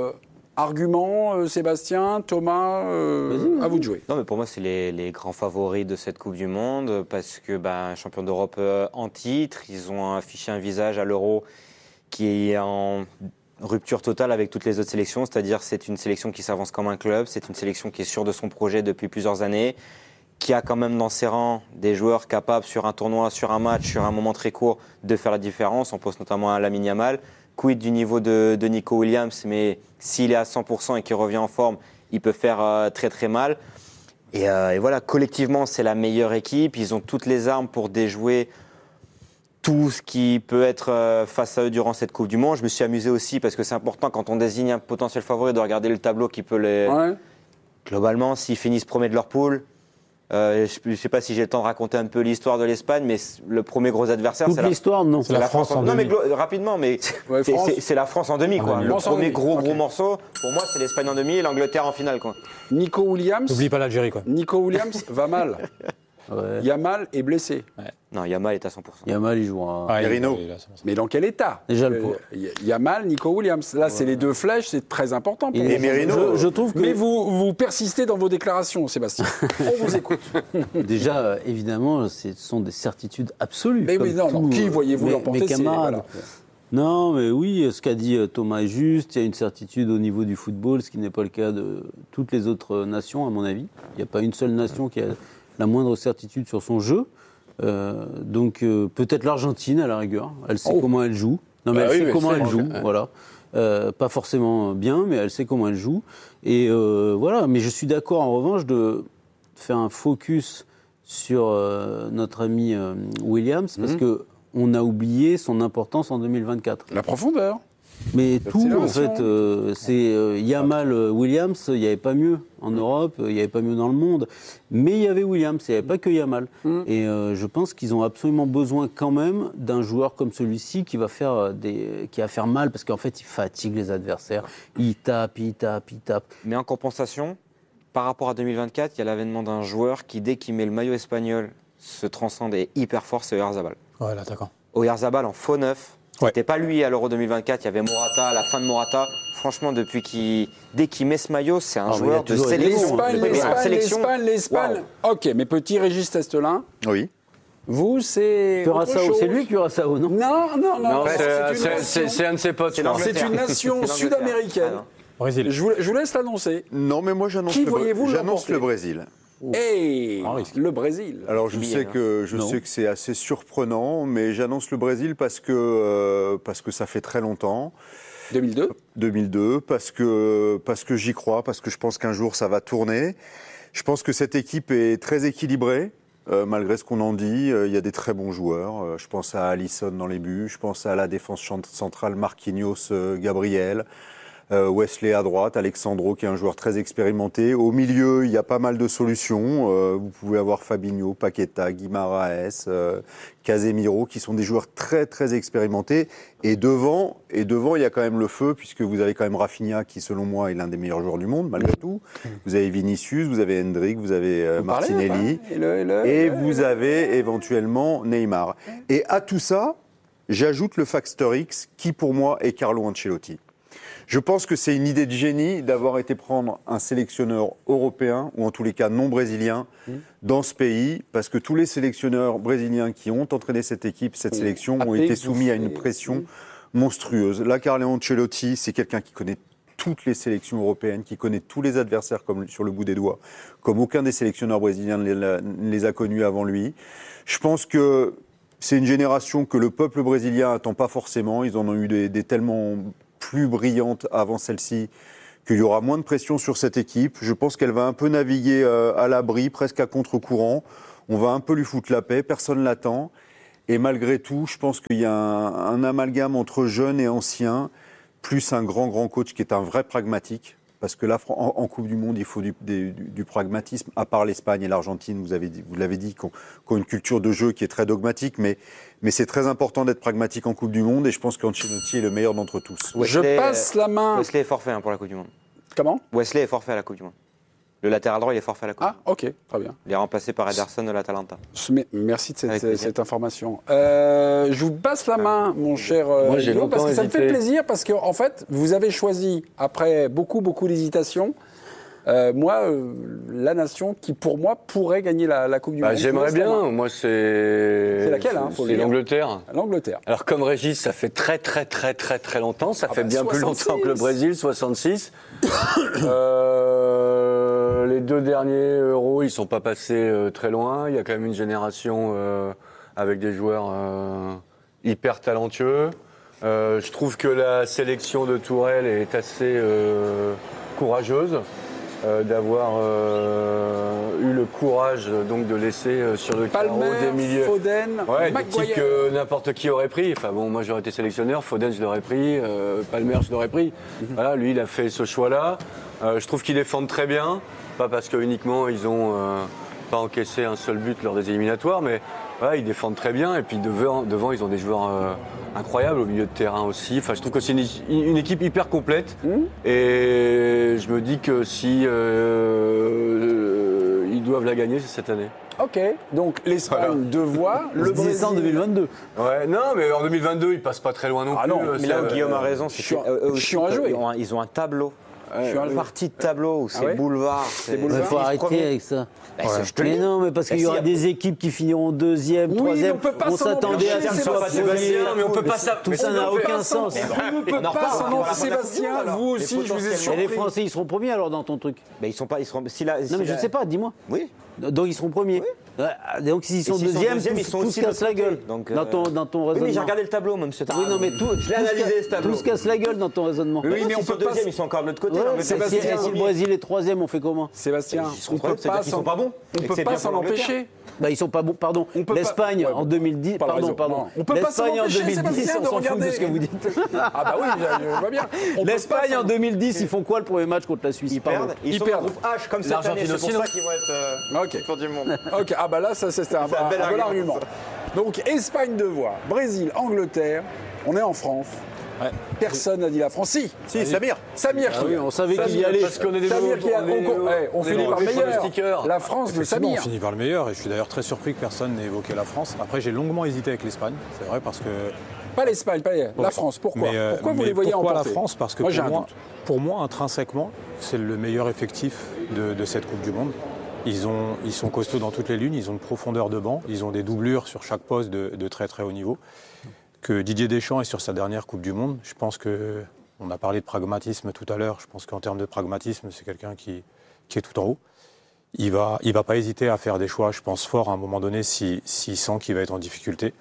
[SPEAKER 4] Argument, Sébastien, Thomas, à vous de jouer.
[SPEAKER 7] Non, mais pour moi, c'est les grands favoris de cette Coupe du Monde parce que champion d'Europe en titre, ils ont affiché un visage à l'Euro qui est en rupture totale avec toutes les autres sélections, c'est-à-dire c'est une sélection qui s'avance comme un club, c'est une sélection qui est sûre de son projet depuis plusieurs années, qui a quand même dans ses rangs des joueurs capables sur un tournoi, sur un match, sur un moment très court, de faire la différence. On pense notamment à Lamine Yamal. Quid du niveau de Nico Williams, mais s'il est à 100% et qu'il revient en forme, il peut faire très très mal. Et voilà, collectivement, c'est la meilleure équipe. Ils ont toutes les armes pour déjouer tout ce qui peut être face à eux durant cette Coupe du Monde. Je me suis amusé aussi parce que c'est important quand on désigne un potentiel favori de regarder le tableau qui peut les... Ouais. Globalement, s'ils finissent premier de leur poule, je ne sais pas si j'ai le temps de raconter un peu l'histoire de l'Espagne, mais le premier gros adversaire,
[SPEAKER 6] c'est l'histoire, non.
[SPEAKER 7] C'est la France en demi. Non, mais rapidement, mais c'est la France en demi, quoi. Le premier gros morceau, pour moi, c'est l'Espagne en demi et l'Angleterre en finale, quoi.
[SPEAKER 4] Nico Williams.
[SPEAKER 10] N'oublie pas l'Algérie, quoi.
[SPEAKER 4] Nico Williams va mal. Ouais. Yamal est blessé.
[SPEAKER 7] Ouais. Non, Yamal est à 100%.
[SPEAKER 6] Yamal, il joue à
[SPEAKER 4] Merino. Mais dans quel état ?
[SPEAKER 6] Déjà le pot.
[SPEAKER 4] Yamal, Nico Williams. Là, c'est les 2 flèches, c'est très important. Pour
[SPEAKER 5] et Merino.
[SPEAKER 6] Je trouve que...
[SPEAKER 4] Mais vous persistez dans vos déclarations, Sébastien. On vous écoute.
[SPEAKER 6] Déjà, évidemment, ce sont des certitudes absolues.
[SPEAKER 4] Mais oui, non, qui voyez-vous l'emporter ?
[SPEAKER 6] Mes camarades. Voilà. Non, mais oui, ce qu'a dit Thomas est juste. Il y a une certitude au niveau du football, ce qui n'est pas le cas de toutes les autres nations, à mon avis. Il n'y a pas une seule nation qui a la moindre certitude sur son jeu. Donc peut-être l'Argentine à la rigueur. Elle sait comment elle joue. Non, mais elle sait comment elle joue. Voilà. Pas forcément bien, mais elle sait comment elle joue. Et voilà. Mais je suis d'accord en revanche de faire un focus sur notre ami Williams parce que on a oublié son importance en 2024.
[SPEAKER 4] La profondeur.
[SPEAKER 6] Mais tout, en fait, c'est Yamal, Williams, il n'y avait pas mieux en Europe, il n'y avait pas mieux dans le monde. Mais il y avait Williams, il n'y avait pas que Yamal. Et je pense qu'ils ont absolument besoin quand même d'un joueur comme celui-ci qui va faire mal, parce qu'en fait, il fatigue les adversaires. Il tape.
[SPEAKER 7] Mais en compensation, par rapport à 2024, il y a l'avènement d'un joueur qui, dès qu'il met le maillot espagnol, se transcende et est hyper fort, c'est Oyarzabal.
[SPEAKER 10] Ouais, l'attaquant.
[SPEAKER 7] Oyarzabal en faux neuf. C'était pas lui à l'Euro 2024, il y avait Morata, à la fin de Morata. Franchement, dès qu'il met ce maillot, c'est un joueur de sélection.
[SPEAKER 4] L'Espagne. Wow. Ok, mais petit Régis Testelin.
[SPEAKER 11] Oui.
[SPEAKER 4] Vous, c'est.
[SPEAKER 6] Curaçao, c'est lui Curaçao, non?
[SPEAKER 5] Non, c'est un de ses potes.
[SPEAKER 4] C'est une nation sud-américaine.
[SPEAKER 10] Brésil.
[SPEAKER 4] Je vous laisse l'annoncer.
[SPEAKER 11] Non, mais moi j'annonce le Brésil.
[SPEAKER 4] Hey, le Brésil.
[SPEAKER 11] Alors je sais que c'est assez surprenant, mais j'annonce le Brésil parce que ça fait très longtemps. 2002, parce que j'y crois, parce que je pense qu'un jour ça va tourner. Je pense que cette équipe est très équilibrée, malgré ce qu'on en dit. Il y a des très bons joueurs. Je pense à Alisson dans les buts, je pense à la défense centrale Marquinhos, Gabriel. Wesley à droite, Alexandro qui est un joueur très expérimenté. Au milieu, il y a pas mal de solutions. Vous pouvez avoir Fabinho, Paqueta, Guimaraes, Casemiro qui sont des joueurs très très expérimentés. Et devant, il y a quand même le feu puisque vous avez quand même Rafinha qui selon moi est l'un des meilleurs joueurs du monde malgré tout. Vous avez Vinicius, vous avez Hendrick, vous avez Martinelli et vous avez éventuellement Neymar. Et à tout ça, j'ajoute le facteur X qui pour moi est Carlo Ancelotti. Je pense que c'est une idée de génie d'avoir été prendre un sélectionneur européen, ou en tous les cas non brésilien, dans ce pays, parce que tous les sélectionneurs brésiliens qui ont entraîné cette équipe, cette sélection, ont été soumis à une pression monstrueuse. Là, Carlo Ancelotti, c'est quelqu'un qui connaît toutes les sélections européennes, qui connaît tous les adversaires comme sur le bout des doigts, comme aucun des sélectionneurs brésiliens ne les a connus avant lui. Je pense que c'est une génération que le peuple brésilien n'attend pas forcément. Ils en ont eu des tellement plus brillante avant celle-ci, qu'il y aura moins de pression sur cette équipe. Je pense qu'elle va un peu naviguer à l'abri, presque à contre-courant. On va un peu lui foutre la paix, personne ne l'attend. Et malgré tout, je pense qu'il y a un amalgame entre jeunes et anciens, plus un grand coach qui est un vrai pragmatique. Parce que là, en Coupe du Monde, il faut du pragmatisme, à part l'Espagne et l'Argentine, vous l'avez dit, qui ont une culture de jeu qui est très dogmatique, mais c'est très important d'être pragmatique en Coupe du Monde, et je pense qu'Ancelotti est le meilleur d'entre tous.
[SPEAKER 4] Je passe la main.
[SPEAKER 7] Wesley est forfait pour la Coupe du Monde.
[SPEAKER 4] Comment ?
[SPEAKER 7] Wesley est forfait à la Coupe du Monde. Le latéral droit, il est forfait à la Coupe.
[SPEAKER 4] Ah, ok, très bien.
[SPEAKER 7] Il est remplacé par Ederson de l'Atalanta.
[SPEAKER 4] Merci de cette information. Je vous passe la main, mon cher Guillaume, parce que ça me fait plaisir, parce qu'en fait, vous avez choisi, après beaucoup d'hésitation, la nation qui, pour moi, pourrait gagner la Coupe du Monde.
[SPEAKER 5] J'aimerais bien. Moi, c'est
[SPEAKER 4] laquelle
[SPEAKER 5] C'est l'Angleterre.
[SPEAKER 4] L'Angleterre.
[SPEAKER 5] Alors, comme Régis, ça fait très longtemps. Ça fait bien 66. Plus longtemps que le Brésil, 66. Les deux derniers Euros, ils sont pas passés très loin. Il y a quand même une génération avec des joueurs hyper talentueux. Je trouve que la sélection de Tourelle est assez courageuse. D'avoir eu le courage donc de laisser sur le carreau des milieux.
[SPEAKER 4] Foden,
[SPEAKER 5] des types que n'importe qui aurait pris. Enfin bon, moi j'aurais été sélectionneur, Foden je l'aurais pris, Palmer je l'aurais pris. Voilà, lui il a fait ce choix-là. Je trouve qu'ils défendent très bien, pas parce que uniquement ils ont pas encaissé un seul but lors des éliminatoires, mais voilà, ils défendent très bien. Et puis devant ils ont des joueurs incroyables au milieu de terrain aussi. Enfin, je trouve que c'est une équipe hyper complète. Et je me dis que si ils doivent la gagner, c'est cette année.
[SPEAKER 4] Ok, donc l'Espagne deux voix,
[SPEAKER 6] le Brésil en 2022.
[SPEAKER 5] Ouais, non, mais en 2022, ils passent pas très loin non plus.
[SPEAKER 7] Non, mais là où Guillaume a raison, c'est
[SPEAKER 4] chiant à jouer.
[SPEAKER 7] Ils ont un tableau. Une partie de tableau où c'est boulevard.
[SPEAKER 6] Il faut arrêter avec ça. Mais non, mais parce qu'il y aura des équipes qui finiront deuxième, troisième. On s'attendait à ce qu'ils soient
[SPEAKER 5] Sébastien, mais on peut pas ça.
[SPEAKER 6] Tout ça n'a aucun sens.
[SPEAKER 4] On ne peut pas s'en Sébastien, vous aussi, je vous ai surpris.
[SPEAKER 6] Et les Français, ils seront premiers alors dans ton truc.
[SPEAKER 7] Mais ils sont pas. Non,
[SPEAKER 6] mais je sais pas, dis-moi.
[SPEAKER 7] Oui.
[SPEAKER 6] Donc ils seront premiers. Donc s'ils sont deuxièmes, tous se cassent la gueule. Dans ton raisonnement.
[SPEAKER 7] Oui, mais j'ai regardé le tableau, moi, monsieur Tarab.
[SPEAKER 6] Oui, non, mais
[SPEAKER 7] je l'ai analysé, ce tableau.
[SPEAKER 6] Tous se cassent la gueule dans ton raisonnement.
[SPEAKER 7] Oui, mais on peut pas. Ils sont encore de l'autre côté.
[SPEAKER 6] Si le Brésil est troisième, on fait comment ?
[SPEAKER 4] Sébastien,
[SPEAKER 7] on peut pas. Ils sont pas bons.
[SPEAKER 4] On peut pas s'en empêcher.
[SPEAKER 6] Ils sont pas bons. Pardon. L'Espagne en 2010. Pardon.
[SPEAKER 4] On peut pas s'en empêcher.
[SPEAKER 6] L'Espagne en 2010, on s'en fout de ce que vous dites.
[SPEAKER 4] Ah bah oui, je vois bien.
[SPEAKER 6] L'Espagne en 2010, ils font quoi le premier match contre la Suisse ?
[SPEAKER 7] Ils perdent. Ils sont en groupe H comme cette année. C'est pour ça qu'ils vont être tour du monde.
[SPEAKER 4] Ok. Ah bah là, ça c'était un bon argument. Donc Espagne deux voix, Brésil, Angleterre. On est en France. Ouais. Personne n'a dit la France.
[SPEAKER 11] Si, Samir.
[SPEAKER 4] Samir qui
[SPEAKER 6] oui, on savait qu'il y allait.
[SPEAKER 5] Parce qu'on est
[SPEAKER 4] Samir qui on finit par le meilleur. La France de Samir.
[SPEAKER 10] On finit par le meilleur et je suis d'ailleurs très surpris que personne n'ait évoqué la France. Après, j'ai longuement hésité avec l'Espagne, c'est vrai, parce que...
[SPEAKER 4] Pas l'Espagne, la France. Pourquoi pourquoi vous les voyez emporter?
[SPEAKER 10] Pourquoi la France? Parce que pour moi, intrinsèquement, c'est le meilleur effectif de cette Coupe du Monde. Ils sont costauds dans toutes les lignes, ils ont une profondeur de banc, ils ont des doublures sur chaque poste de très très haut niveau. Que Didier Deschamps est sur sa dernière Coupe du Monde, je pense qu'on a parlé de pragmatisme tout à l'heure, je pense qu'en termes de pragmatisme, c'est quelqu'un qui est tout en haut. Il va pas hésiter à faire des choix, je pense, forts à un moment donné s'il sent qu'il va être en difficulté.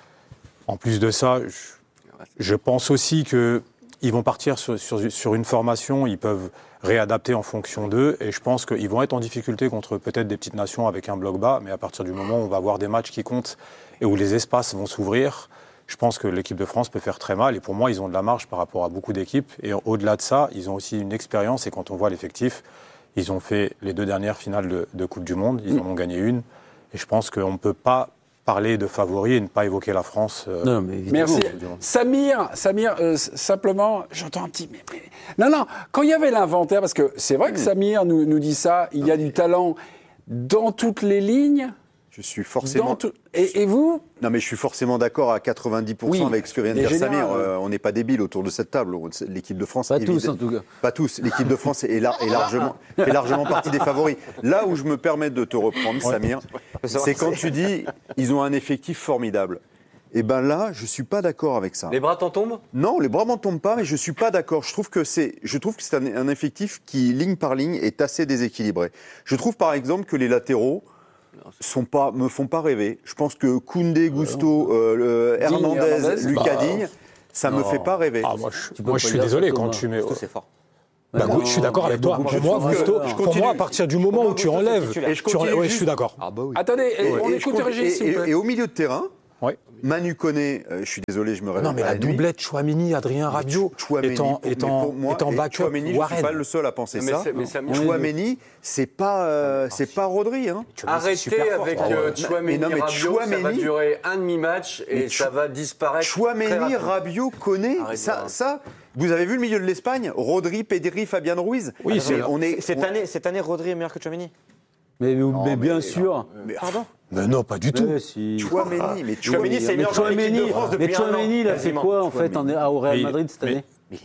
[SPEAKER 10] En plus de ça, je pense aussi qu'ils vont partir sur une formation, ils peuvent réadapter en fonction d'eux, et je pense qu'ils vont être en difficulté contre peut-être des petites nations avec un bloc bas, mais à partir du moment où on va avoir des matchs qui comptent et où les espaces vont s'ouvrir, je pense que l'équipe de France peut faire très mal, et pour moi, ils ont de la marge par rapport à beaucoup d'équipes, et au-delà de ça, ils ont aussi une expérience, et quand on voit l'effectif, ils ont fait les 2 dernières finales de Coupe du Monde, ils en ont gagné une, et je pense qu'on ne peut pas parler de favoris et ne pas évoquer la France.
[SPEAKER 6] Non, mais
[SPEAKER 4] merci. Samir, simplement, j'entends un petit... Non, quand il y avait l'inventaire, parce que c'est vrai que Samir nous dit ça, il y a du talent dans toutes les lignes.
[SPEAKER 11] Je suis forcément...
[SPEAKER 4] Et vous?
[SPEAKER 11] Non, mais je suis forcément d'accord à 90% avec ce que vient de dire Samir. On n'est pas débiles autour de cette table. L'équipe de France...
[SPEAKER 6] Pas tous, en tout cas.
[SPEAKER 11] Pas tous. L'équipe de France fait largement partie des favoris. Là où je me permets de te reprendre, Samir, c'est quand tu dis ils ont un effectif formidable. Et bien là, je ne suis pas d'accord avec ça.
[SPEAKER 5] Les bras t'en tombent?
[SPEAKER 11] Non, les bras m'en tombent pas, mais je ne suis pas d'accord. Je trouve que c'est un effectif qui, ligne par ligne, est assez déséquilibré. Je trouve par exemple que les latéraux me font pas rêver. Je pense que Koundé, Gusto, Hernandez, Lucas Digne, ça me fait pas rêver.
[SPEAKER 10] Moi, je suis désolé quand tu mets...
[SPEAKER 7] C'est fort.
[SPEAKER 10] Je suis d'accord avec toi. Pour moi, à partir du moment où tu enlèves... Je suis d'accord.
[SPEAKER 4] Attendez, on écoute Régis, s'il vous plaît.
[SPEAKER 11] Et au milieu de terrain, Manu Koné, je suis désolé, je me réveille.
[SPEAKER 10] Non, mais la doublette Chouamini, Adrien Rabiot, étant backup,
[SPEAKER 11] Chouamini, je ne suis pas le seul à penser ça. Chouamini, c'est pas Rodri. Hein.
[SPEAKER 5] Arrêtez avec Chouamini, Rabiot, ça va durer un demi-match et ça va disparaître.
[SPEAKER 11] Chouamini, Rabiot, Koné, ça... Vous avez vu le milieu de l'Espagne? Rodri, Pedri, Fabian Ruiz.
[SPEAKER 7] Oui, cette année, Rodri est meilleur que Chouamini.
[SPEAKER 6] Mais bien sûr.
[SPEAKER 11] Pardon?
[SPEAKER 10] Mais non, pas du tout.
[SPEAKER 11] Chouameni,
[SPEAKER 7] c'est meilleur que l'équipe de France depuis un an.
[SPEAKER 6] Chouameni, il a fait quoi en fait au Real Madrid cette année?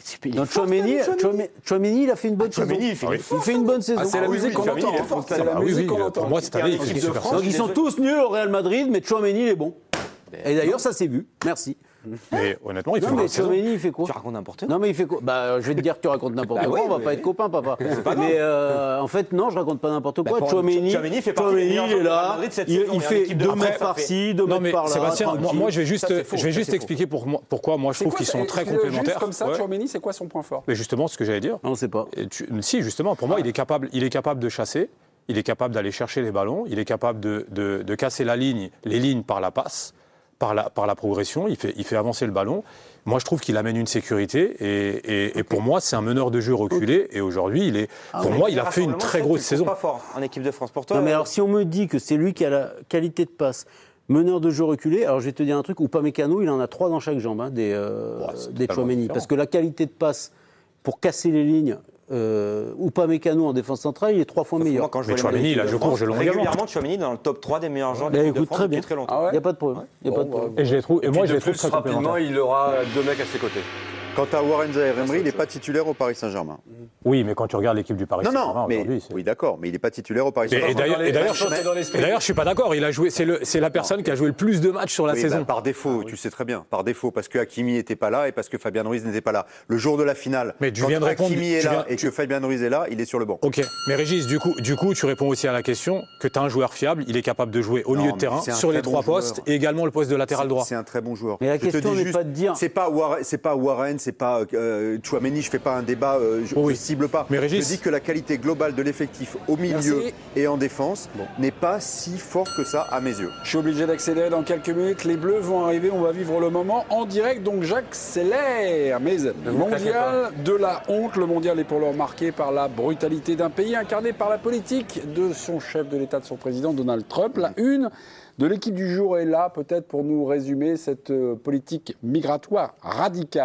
[SPEAKER 6] Chouameni, il a fait une bonne saison. Il fait une bonne saison.
[SPEAKER 4] C'est la musique qu'on entend.
[SPEAKER 10] C'est la musique qu'on entend. Pour moi, cette année, il fait super.
[SPEAKER 6] Donc ils sont tous nuls au Real Madrid, mais Chouameni, il est bon. Et d'ailleurs, ça s'est vu. Merci.
[SPEAKER 10] Mais honnêtement, il fait
[SPEAKER 6] mais Chouameni, il fait quoi?
[SPEAKER 7] Tu racontes n'importe quoi.
[SPEAKER 6] Non, mais il fait quoi? Je vais te dire que tu racontes n'importe quoi. On va pas être copains, papa. Mais en fait, non, je raconte pas n'importe quoi. Chouameni, il est là. Il fait 2 mètres par-ci, 2 mètres par-là.
[SPEAKER 10] Sébastien, moi, je vais juste expliquer pourquoi moi je trouve qu'ils sont très complémentaires.
[SPEAKER 4] Juste comme ça, Chouameni, c'est quoi son point fort?
[SPEAKER 10] Mais justement, ce que j'allais dire.
[SPEAKER 6] On ne sait pas.
[SPEAKER 10] Si, justement, pour moi, il est capable de chasser. Il est capable d'aller chercher les ballons. Il est capable de casser les lignes par la passe. Par la progression, il fait avancer le ballon. Moi, je trouve qu'il amène une sécurité et pour moi, c'est un meneur de jeu reculé. Et aujourd'hui, il a fait une très grosse saison.
[SPEAKER 7] Pas fort en équipe de France pour toi.
[SPEAKER 6] Non, mais alors, si on me dit que c'est lui qui a la qualité de passe, meneur de jeu reculé, alors je vais te dire un truc, Upamecano, il en a 3 dans chaque jambe, des Chouameni. Parce que la qualité de passe pour casser les lignes, Upamecano en défense centrale, il est 3 fois meilleur.
[SPEAKER 10] Mais Chouameni, il a je cours, je long
[SPEAKER 7] régulièrement. Chouameni dans le top 3 des meilleurs joueurs de l'équipe de France depuis très longtemps.
[SPEAKER 6] Il n'y a pas de problème.
[SPEAKER 10] Et je les trouve très
[SPEAKER 5] rapidement, il aura 2 mecs à ses côtés.
[SPEAKER 11] Quant à Warren Zaïre-Emery, il n'est pas titulaire au Paris Saint-Germain.
[SPEAKER 10] Oui, mais quand tu regardes l'équipe du Paris Saint-Germain aujourd'hui...
[SPEAKER 11] Oui, d'accord, mais il n'est pas titulaire au Paris Saint-Germain.
[SPEAKER 10] Et d'ailleurs, je ne suis pas d'accord. Il a joué. C'est la personne qui a joué le plus de matchs sur la saison.
[SPEAKER 11] Par défaut, tu sais très bien. Par défaut, parce que Hakimi n'était pas là et parce que Fabien Ruiz n'était pas là. Le jour de la finale, quand Hakimi est là et que Fabien Ruiz est là, il est sur le banc.
[SPEAKER 10] Ok, mais Régis, du coup, tu réponds aussi à la question que tu as un joueur fiable. Il est capable de jouer au milieu de terrain, sur les 3 postes et également le poste de latéral droit.
[SPEAKER 11] C'est un très bon joueur.
[SPEAKER 6] Mais la question n'est pas de dire.
[SPEAKER 11] C'est pas Warren, c'est pas Chouameni, je ne fais pas un débat, je ne cible pas.
[SPEAKER 10] Mais Régis,
[SPEAKER 11] je dis que la qualité globale de l'effectif au milieu et en défense n'est pas si fort que ça à mes yeux.
[SPEAKER 4] Je suis obligé d'accélérer dans quelques minutes. Les Bleus vont arriver, on va vivre le moment en direct, donc j'accélère. Mais le mondial de la honte, le mondial est pour l'heure marqué par la brutalité d'un pays incarné par la politique de son chef de l'État, de son président Donald Trump. La une de l'équipe du jour est là, peut-être pour nous résumer cette politique migratoire radicale. On va l'entendre.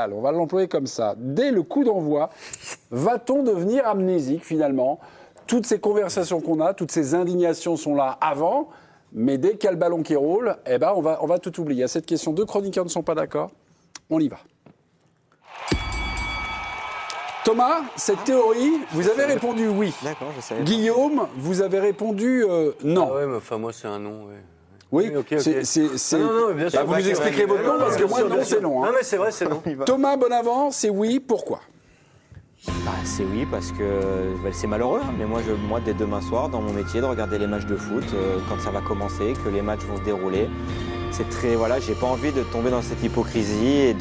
[SPEAKER 4] employé comme ça. Dès le coup d'envoi, va-t-on devenir amnésique finalement ? Toutes ces conversations qu'on a, toutes ces indignations sont là avant, mais dès qu'il y a le ballon qui roule, eh ben on va tout oublier. À cette question, 2 chroniqueurs ne sont pas d'accord. On y va. Thomas, cette théorie, vous avez répondu oui.
[SPEAKER 7] D'accord, je savais.
[SPEAKER 4] Guillaume, vous avez répondu non.
[SPEAKER 5] Ah ouais, mais enfin, moi, c'est un non, ouais.
[SPEAKER 4] Oui,
[SPEAKER 5] ok.
[SPEAKER 4] Non, bien sûr. Vous nous expliquerez votre non, parce que moi, non, c'est non.
[SPEAKER 5] Non, mais c'est vrai, c'est non.
[SPEAKER 4] Thomas Bonavent, c'est oui, pourquoi ?
[SPEAKER 7] C'est oui, parce que c'est malheureux, hein, mais moi, dès demain soir, dans mon métier, de regarder les matchs de foot, quand ça va commencer, que les matchs vont se dérouler, c'est très... Voilà, j'ai pas envie de tomber dans cette hypocrisie et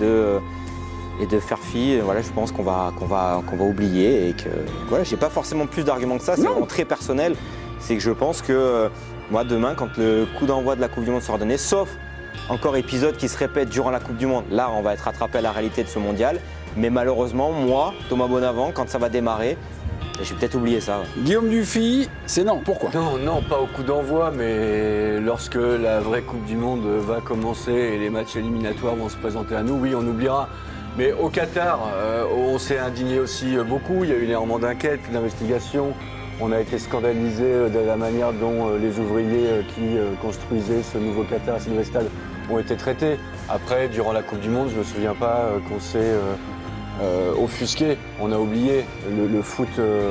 [SPEAKER 7] de faire fi. Voilà, je pense qu'on va oublier et que... Voilà, j'ai pas forcément plus d'arguments que ça, c'est vraiment très personnel. C'est que je pense que, moi, demain, quand le coup d'envoi de la Coupe du Monde sera donné, sauf encore épisode qui se répète durant la Coupe du Monde, là, on va être rattrapé à la réalité de ce mondial. Mais malheureusement, moi, Thomas Bonavent, quand ça va démarrer, je vais peut-être oublier ça. Ouais.
[SPEAKER 4] Guillaume Dufy, c'est non. Pourquoi ?
[SPEAKER 5] Non, pas au coup d'envoi, mais lorsque la vraie Coupe du Monde va commencer et les matchs éliminatoires vont se présenter à nous, oui, on oubliera. Mais au Qatar, on s'est indigné aussi beaucoup. Il y a eu énormément d'enquêtes, d'investigations. On a été scandalisé de la manière dont les ouvriers qui construisaient ce nouveau Qatar à Silvestad ont été traités. Après, durant la Coupe du Monde, je ne me souviens pas qu'on s'est offusqué. On a oublié le foot.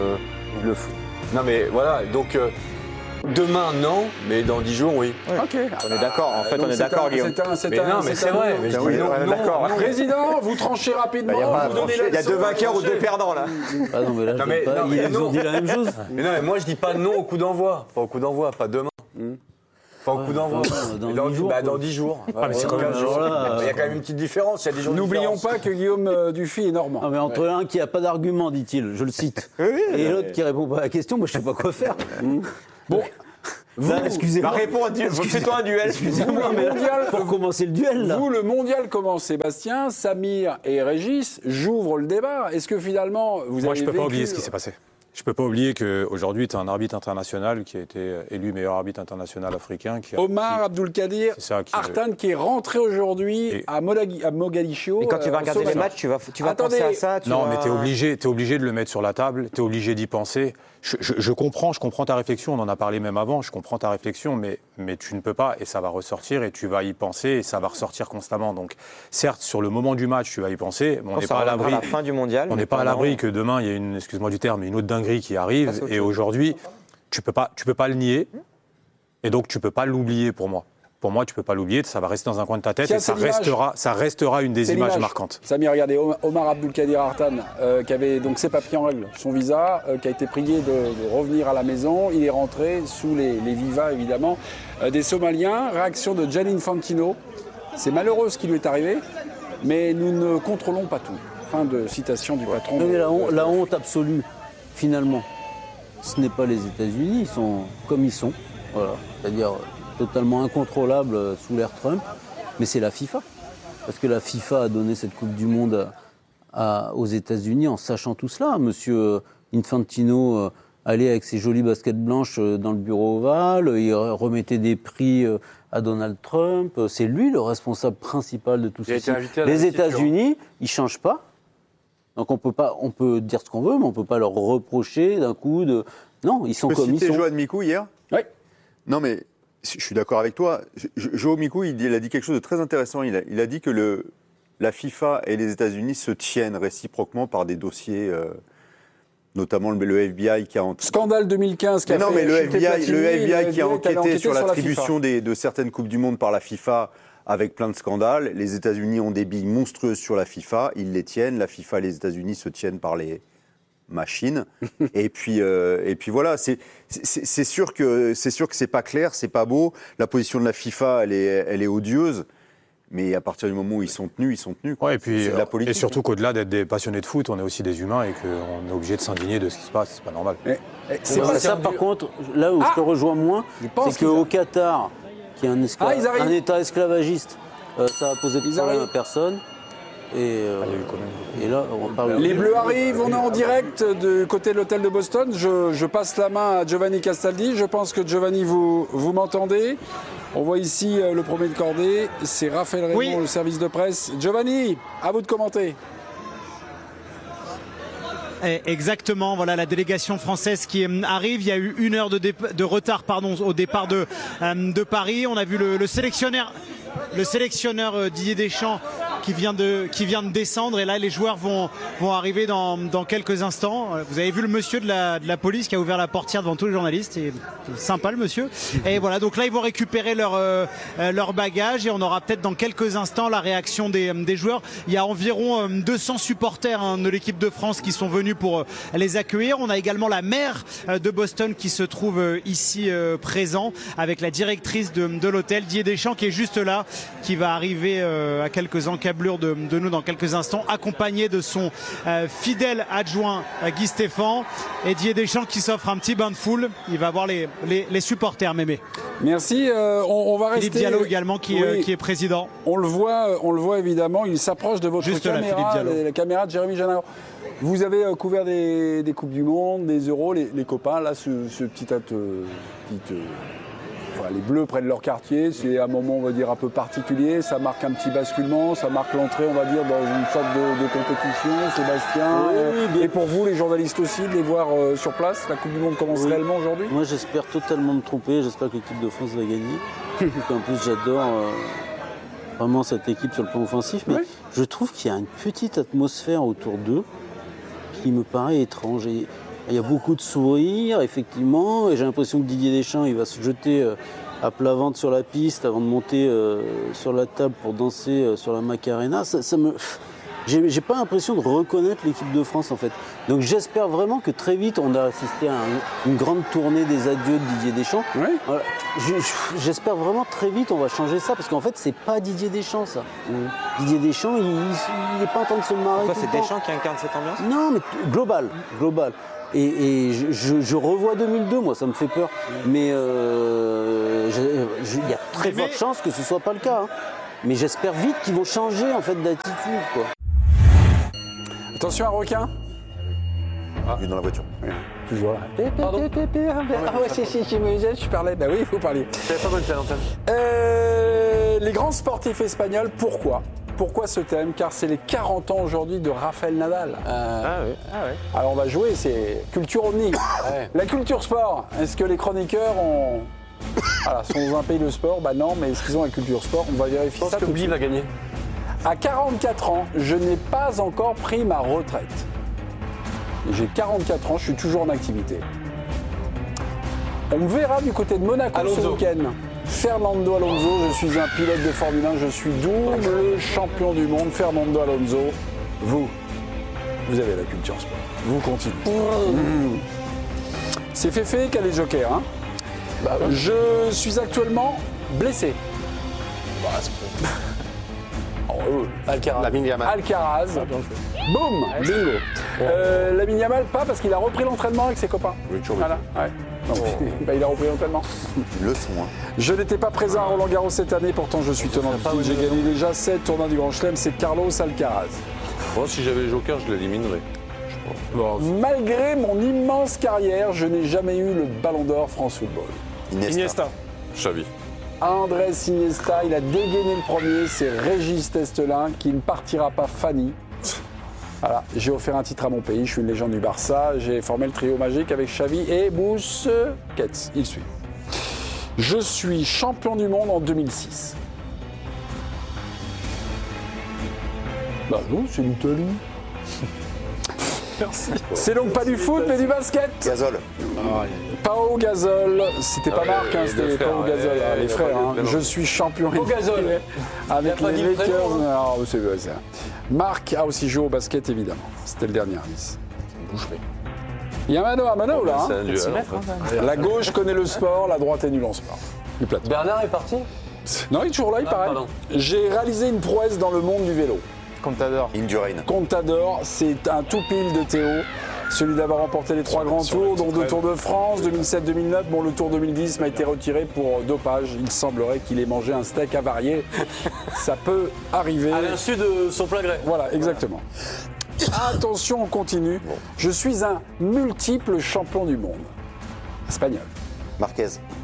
[SPEAKER 5] Non mais voilà, donc demain non, mais dans 10 jours oui.
[SPEAKER 7] Ouais. Ok. On est d'accord, en fait on est d'accord Guillaume.
[SPEAKER 5] Mais c'est vrai, mais je dis non,
[SPEAKER 4] d'accord. Président, vous tranchez rapidement.
[SPEAKER 7] Il y a 2 vainqueurs ou 2 perdants là.
[SPEAKER 6] Ah non mais là, ils ont dit la même chose.
[SPEAKER 5] Mais non, mais moi je dis pas non au coup d'envoi, pas au coup d'envoi, pas demain. Pas au coup d'envoi. Dans 10 jours.
[SPEAKER 6] Mais c'est quand même
[SPEAKER 5] il y a quand même une petite différence. Il y a des jours.
[SPEAKER 4] N'oublions pas que Guillaume Dufy est normand.
[SPEAKER 6] Non, mais entre un qui n'a pas d'argument, dit-il, je le cite, et l'autre qui répond pas à la question, moi je sais pas quoi faire.
[SPEAKER 4] Bon.
[SPEAKER 6] Excusez-moi.
[SPEAKER 7] Fais-toi un duel.
[SPEAKER 6] Excusez-moi, mais pour commencer le duel, là.
[SPEAKER 4] Vous, le mondial commence, Sébastien, Samir et Régis, j'ouvre le débat. Est-ce que finalement, vous avez
[SPEAKER 10] Moi, je ne peux pas oublier ce qui s'est passé. Je ne peux pas oublier qu'aujourd'hui, tu as un arbitre international qui a été élu meilleur arbitre international africain.
[SPEAKER 4] Omar Abdulkadir Artan, qui est rentré aujourd'hui à Mogadiscio.
[SPEAKER 7] Et quand tu vas regarder les matchs, tu vas penser à ça.
[SPEAKER 10] Mais tu es obligé de le mettre sur la table, tu es obligé d'y penser. Je comprends ta réflexion, on en a parlé même avant, je comprends ta réflexion, mais tu ne peux pas, et ça va ressortir, et tu vas y penser, et ça va ressortir constamment. Donc, certes, sur le moment du match, tu vas y penser, mais on n'est pas à l'abri.
[SPEAKER 7] La fin du mondial.
[SPEAKER 10] On n'est pas à l'abri que demain, il y a excuse-moi du terme, une autre dinguerie qui arrive, et aujourd'hui, tu peux pas le nier, et donc tu peux pas l'oublier pour moi. Pour moi, tu ne peux pas l'oublier, ça va rester dans un coin de ta tête et ça restera une des images marquantes.
[SPEAKER 4] Samir, regardez, Omar Abdulkadir Artan, qui avait donc ses papiers en règle, son visa, qui a été prié de revenir à la maison. Il est rentré sous les vivas, évidemment, des Somaliens. Réaction de Gianni Infantino. C'est malheureux ce qui lui est arrivé, mais nous ne contrôlons pas tout. Fin de citation du patron.
[SPEAKER 6] Mais la honte absolue, finalement, ce n'est pas les États-Unis, ils sont comme ils sont. Voilà, c'est-à-dire totalement incontrôlable sous l'ère Trump, mais c'est la FIFA. Parce que la FIFA a donné cette Coupe du Monde aux États-Unis en sachant tout cela. Monsieur Infantino allait avec ses jolies baskets blanches dans le bureau ovale, il remettait des prix à Donald Trump. C'est lui le responsable principal de tout ceci. Les États-Unis, ils ne changent pas. Donc on peut dire ce qu'on veut, mais on ne peut pas leur reprocher d'un coup de... Non, ils sont comme ils sont.
[SPEAKER 11] Tu Johan Mikou hier ?
[SPEAKER 4] Oui.
[SPEAKER 11] Non mais... Je suis d'accord avec toi. Joe Mikou, il a dit quelque chose de très intéressant. Il a dit que la FIFA et les États-Unis se tiennent réciproquement par des dossiers, notamment le FBI qui a...
[SPEAKER 4] Scandale 2015 qui a fait...
[SPEAKER 11] le FBI qui a enquêté sur l'attribution de certaines Coupes du Monde par la FIFA avec plein de scandales. Les États-Unis ont des billes monstrueuses sur la FIFA. Ils les tiennent. La FIFA et les États-Unis se tiennent par les... machine. et puis voilà, c'est sûr que c'est pas clair, c'est pas beau. La position de la FIFA, elle est odieuse. Mais à partir du moment où ils sont tenus,
[SPEAKER 10] Ouais, et puis, c'est de la politique. Et surtout qu'au-delà d'être des passionnés de foot, on est aussi des humains et qu'on est obligé de s'indigner de ce qui se passe. C'est pas normal.
[SPEAKER 6] Par contre, là où je te rejoins moins, c'est qu'au Qatar, qui est un État esclavagiste, ça a posé de problème à personne. Et là, on parle...
[SPEAKER 4] Les Bleus arrivent, on est en direct du côté de l'hôtel de Boston. Je passe la main à Giovanni Castaldi. Je pense que Giovanni, vous m'entendez. On voit ici le premier de cordée, c'est Raphaël Raymond, le service de presse. Giovanni, à vous de commenter.
[SPEAKER 9] Exactement, voilà la délégation française qui arrive. Il y a eu 1 heure de retard au départ de Paris. On a vu le sélectionneur Didier Deschamps qui vient de descendre, et là les joueurs vont arriver dans quelques instants. Vous avez vu le monsieur de la police qui a ouvert la portière devant tous les journalistes, et sympa le monsieur. Et voilà, donc là ils vont récupérer leur bagage, et on aura peut-être dans quelques instants la réaction des joueurs. Il y a environ 200 supporters de l'équipe de France qui sont venus pour les accueillir. On a également la maire de Boston qui se trouve ici présent, avec la directrice de l'hôtel, Didier Deschamps, qui est juste là, qui va arriver à quelques encablures de nous dans quelques instants, accompagné de son fidèle adjoint Guy Stéphane, et Didier Deschamps qui s'offre un petit bain de foule. Il va voir les supporters, Mémé.
[SPEAKER 4] Merci. On va rester.
[SPEAKER 9] Philippe Diallo également qui est président.
[SPEAKER 4] On le voit évidemment. Il s'approche de votre caméra, la caméra de Jérémy Janot. Vous avez couvert des Coupes du Monde, des Euros, les copains. Là, ce petit les Bleus prennent leur quartier, c'est un moment, on va dire, un peu particulier, ça marque un petit basculement, ça marque l'entrée, on va dire, dans une sorte de compétition. Sébastien, et pour vous, les journalistes aussi, de les voir sur place, la Coupe du Monde commence réellement aujourd'hui?
[SPEAKER 6] Moi, j'espère totalement me tromper, j'espère que l'équipe de France va gagner. En plus, j'adore vraiment cette équipe sur le plan offensif, mais je trouve qu'il y a une petite atmosphère autour d'eux qui me paraît étrange. Il y a beaucoup de sourires, effectivement, et j'ai l'impression que Didier Deschamps, il va se jeter à plat ventre sur la piste avant de monter sur la table pour danser sur la Macarena. J'ai pas l'impression de reconnaître l'équipe de France, en fait. Donc j'espère vraiment que très vite, on a assisté à une grande tournée des adieux de Didier Deschamps. Voilà. J'espère vraiment très vite, on va changer ça, parce qu'en fait, c'est pas Didier Deschamps, ça. Didier Deschamps, il n'est pas en train de se marrer.
[SPEAKER 7] Toi, c'est Deschamps qui incarne cette ambiance?
[SPEAKER 6] Non, mais global. Et je revois 2002, moi, ça me fait peur. Mais il y a très forte chance que ce soit pas le cas. Mais j'espère vite qu'ils vont changer, en fait, d'attitude, quoi.
[SPEAKER 4] Attention à un requin.
[SPEAKER 14] Il est dans la voiture.
[SPEAKER 4] Toujours là. Pardon. Ah ouais, je parlais. Bah oui, il faut parler.
[SPEAKER 5] C'est pas mal ça, l'antenne.
[SPEAKER 4] Les grands sportifs espagnols, pourquoi ce thème? Car c'est les 40 ans aujourd'hui de Rafael Nadal. Alors on va jouer, c'est culture omni. La culture sport. Est-ce que les chroniqueurs sont dans un pays de sport? Bah non, mais est-ce qu'ils ont la culture sport? On va vérifier ça.
[SPEAKER 5] Je pense que Billy va gagner.
[SPEAKER 4] À 44 ans, je n'ai pas encore pris ma retraite. J'ai 44 ans, je suis toujours en activité. On me verra du côté de Monaco ce week-end. Fernando Alonso, je suis un pilote de Formule 1, je suis double champion du monde. Fernando Alonso, vous avez la culture sport. Vous continuez. C'est Féfé qui a les jokers. Hein. Je suis actuellement blessé. Alcaraz. Boum, bingo. Lamine Yamal, pas parce qu'il a repris l'entraînement avec ses copains. Voilà. Il a repris l'entraînement.
[SPEAKER 14] Le son.
[SPEAKER 4] Je n'étais pas présent à Roland-Garros cette année, pourtant je suis tenant du titre. J'ai gagné déjà 7 tournois du Grand Chelem, c'est Carlos Alcaraz.
[SPEAKER 17] Moi, si j'avais les jokers, je l'éliminerais.
[SPEAKER 4] Malgré mon immense carrière, je n'ai jamais eu le Ballon d'Or France Football.
[SPEAKER 17] Iniesta. Xavi.
[SPEAKER 4] Andrés Iniesta, il a dégainé le premier, c'est Régis Testelin qui ne partira pas Fanny. Voilà, j'ai offert un titre à mon pays, je suis une légende du Barça, j'ai formé le trio magique avec Xavi et Busquets. Il suit. Je suis champion du monde en 2006. Bah non, c'est l'Italie. Merci. C'est donc pas du foot, mais du basket.
[SPEAKER 14] Gasol.
[SPEAKER 4] Pau Gasol. C'était pas Marc, c'était Pau Gasol. Les frères. Je suis champion.
[SPEAKER 5] Pau Gasol.
[SPEAKER 4] Avec les Lakers. Non, c'est vrai ça. Marc a aussi joué au basket, évidemment. C'était le dernier indice.
[SPEAKER 5] Boucherie.
[SPEAKER 4] Il y a mano à mano, là. La gauche connaît le sport, la droite est nulle en sport.
[SPEAKER 5] Bernard est parti?
[SPEAKER 4] Non, il est toujours là, il paraît. J'ai réalisé une prouesse dans le monde du vélo.
[SPEAKER 5] Contador.
[SPEAKER 14] Indurain.
[SPEAKER 4] Contador, c'est un tout pile de Théo. Celui d'avoir remporté les 3 grands tours, dont 2 Tours de France, 2007-2009. Bon, le Tour 2010 m'a été retiré pour dopage. Il semblerait qu'il ait mangé un steak avarié. Ça peut arriver.
[SPEAKER 5] À l'insu de son plein gré.
[SPEAKER 4] Voilà, exactement. Attention, on continue. Je suis un multiple champion du monde. Espagnol.
[SPEAKER 14] Marquez.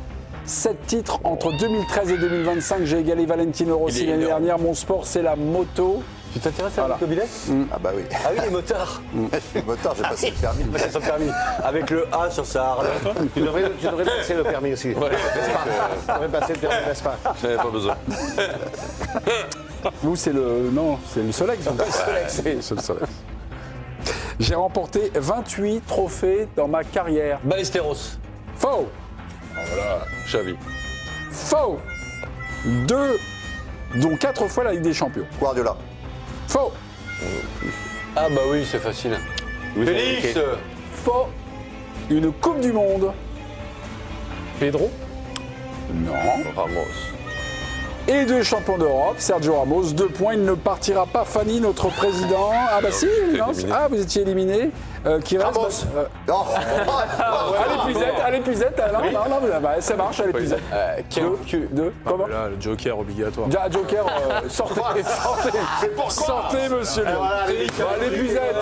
[SPEAKER 4] 7 titres entre 2013 et 2025. J'ai égalé Valentino Rossi l'année dernière. Mon sport, c'est la moto.
[SPEAKER 5] Tu t'intéresses à l'automobile?
[SPEAKER 14] Ah bah oui.
[SPEAKER 5] Ah oui, les motards.
[SPEAKER 14] Les motards, j'ai passé le permis.
[SPEAKER 5] C'est son permis. Avec le A sur sa Harley. Tu devrais passer le permis aussi. Ouais, tu devrais passer le permis Vespa.
[SPEAKER 17] J'en avais pas besoin.
[SPEAKER 4] Vous, c'est le... Non, c'est le Solex. C'est le Solex. J'ai remporté 28 trophées dans ma carrière.
[SPEAKER 5] Ballesteros.
[SPEAKER 4] Faux.
[SPEAKER 17] Voilà, Xavi.
[SPEAKER 4] Faux. 2, dont 4 fois la Ligue des Champions.
[SPEAKER 14] Guardiola.
[SPEAKER 4] Faux.
[SPEAKER 5] Ah bah oui, c'est facile. Félix.
[SPEAKER 4] Faux. Une Coupe du Monde.
[SPEAKER 17] Pedro.
[SPEAKER 4] Non.
[SPEAKER 17] Ramos.
[SPEAKER 4] Et 2 champions d'Europe, Sergio Ramos, 2 points, il ne partira pas. Fanny, notre président. Ah bah si, non, ah vous étiez éliminé. Qui reste
[SPEAKER 14] Non.
[SPEAKER 4] À l'épuisette, non, bah, ça marche à l'épuisette. 2, comment
[SPEAKER 17] Là, le Joker obligatoire.
[SPEAKER 4] Joker, sortez, monsieur. À l'épuisette.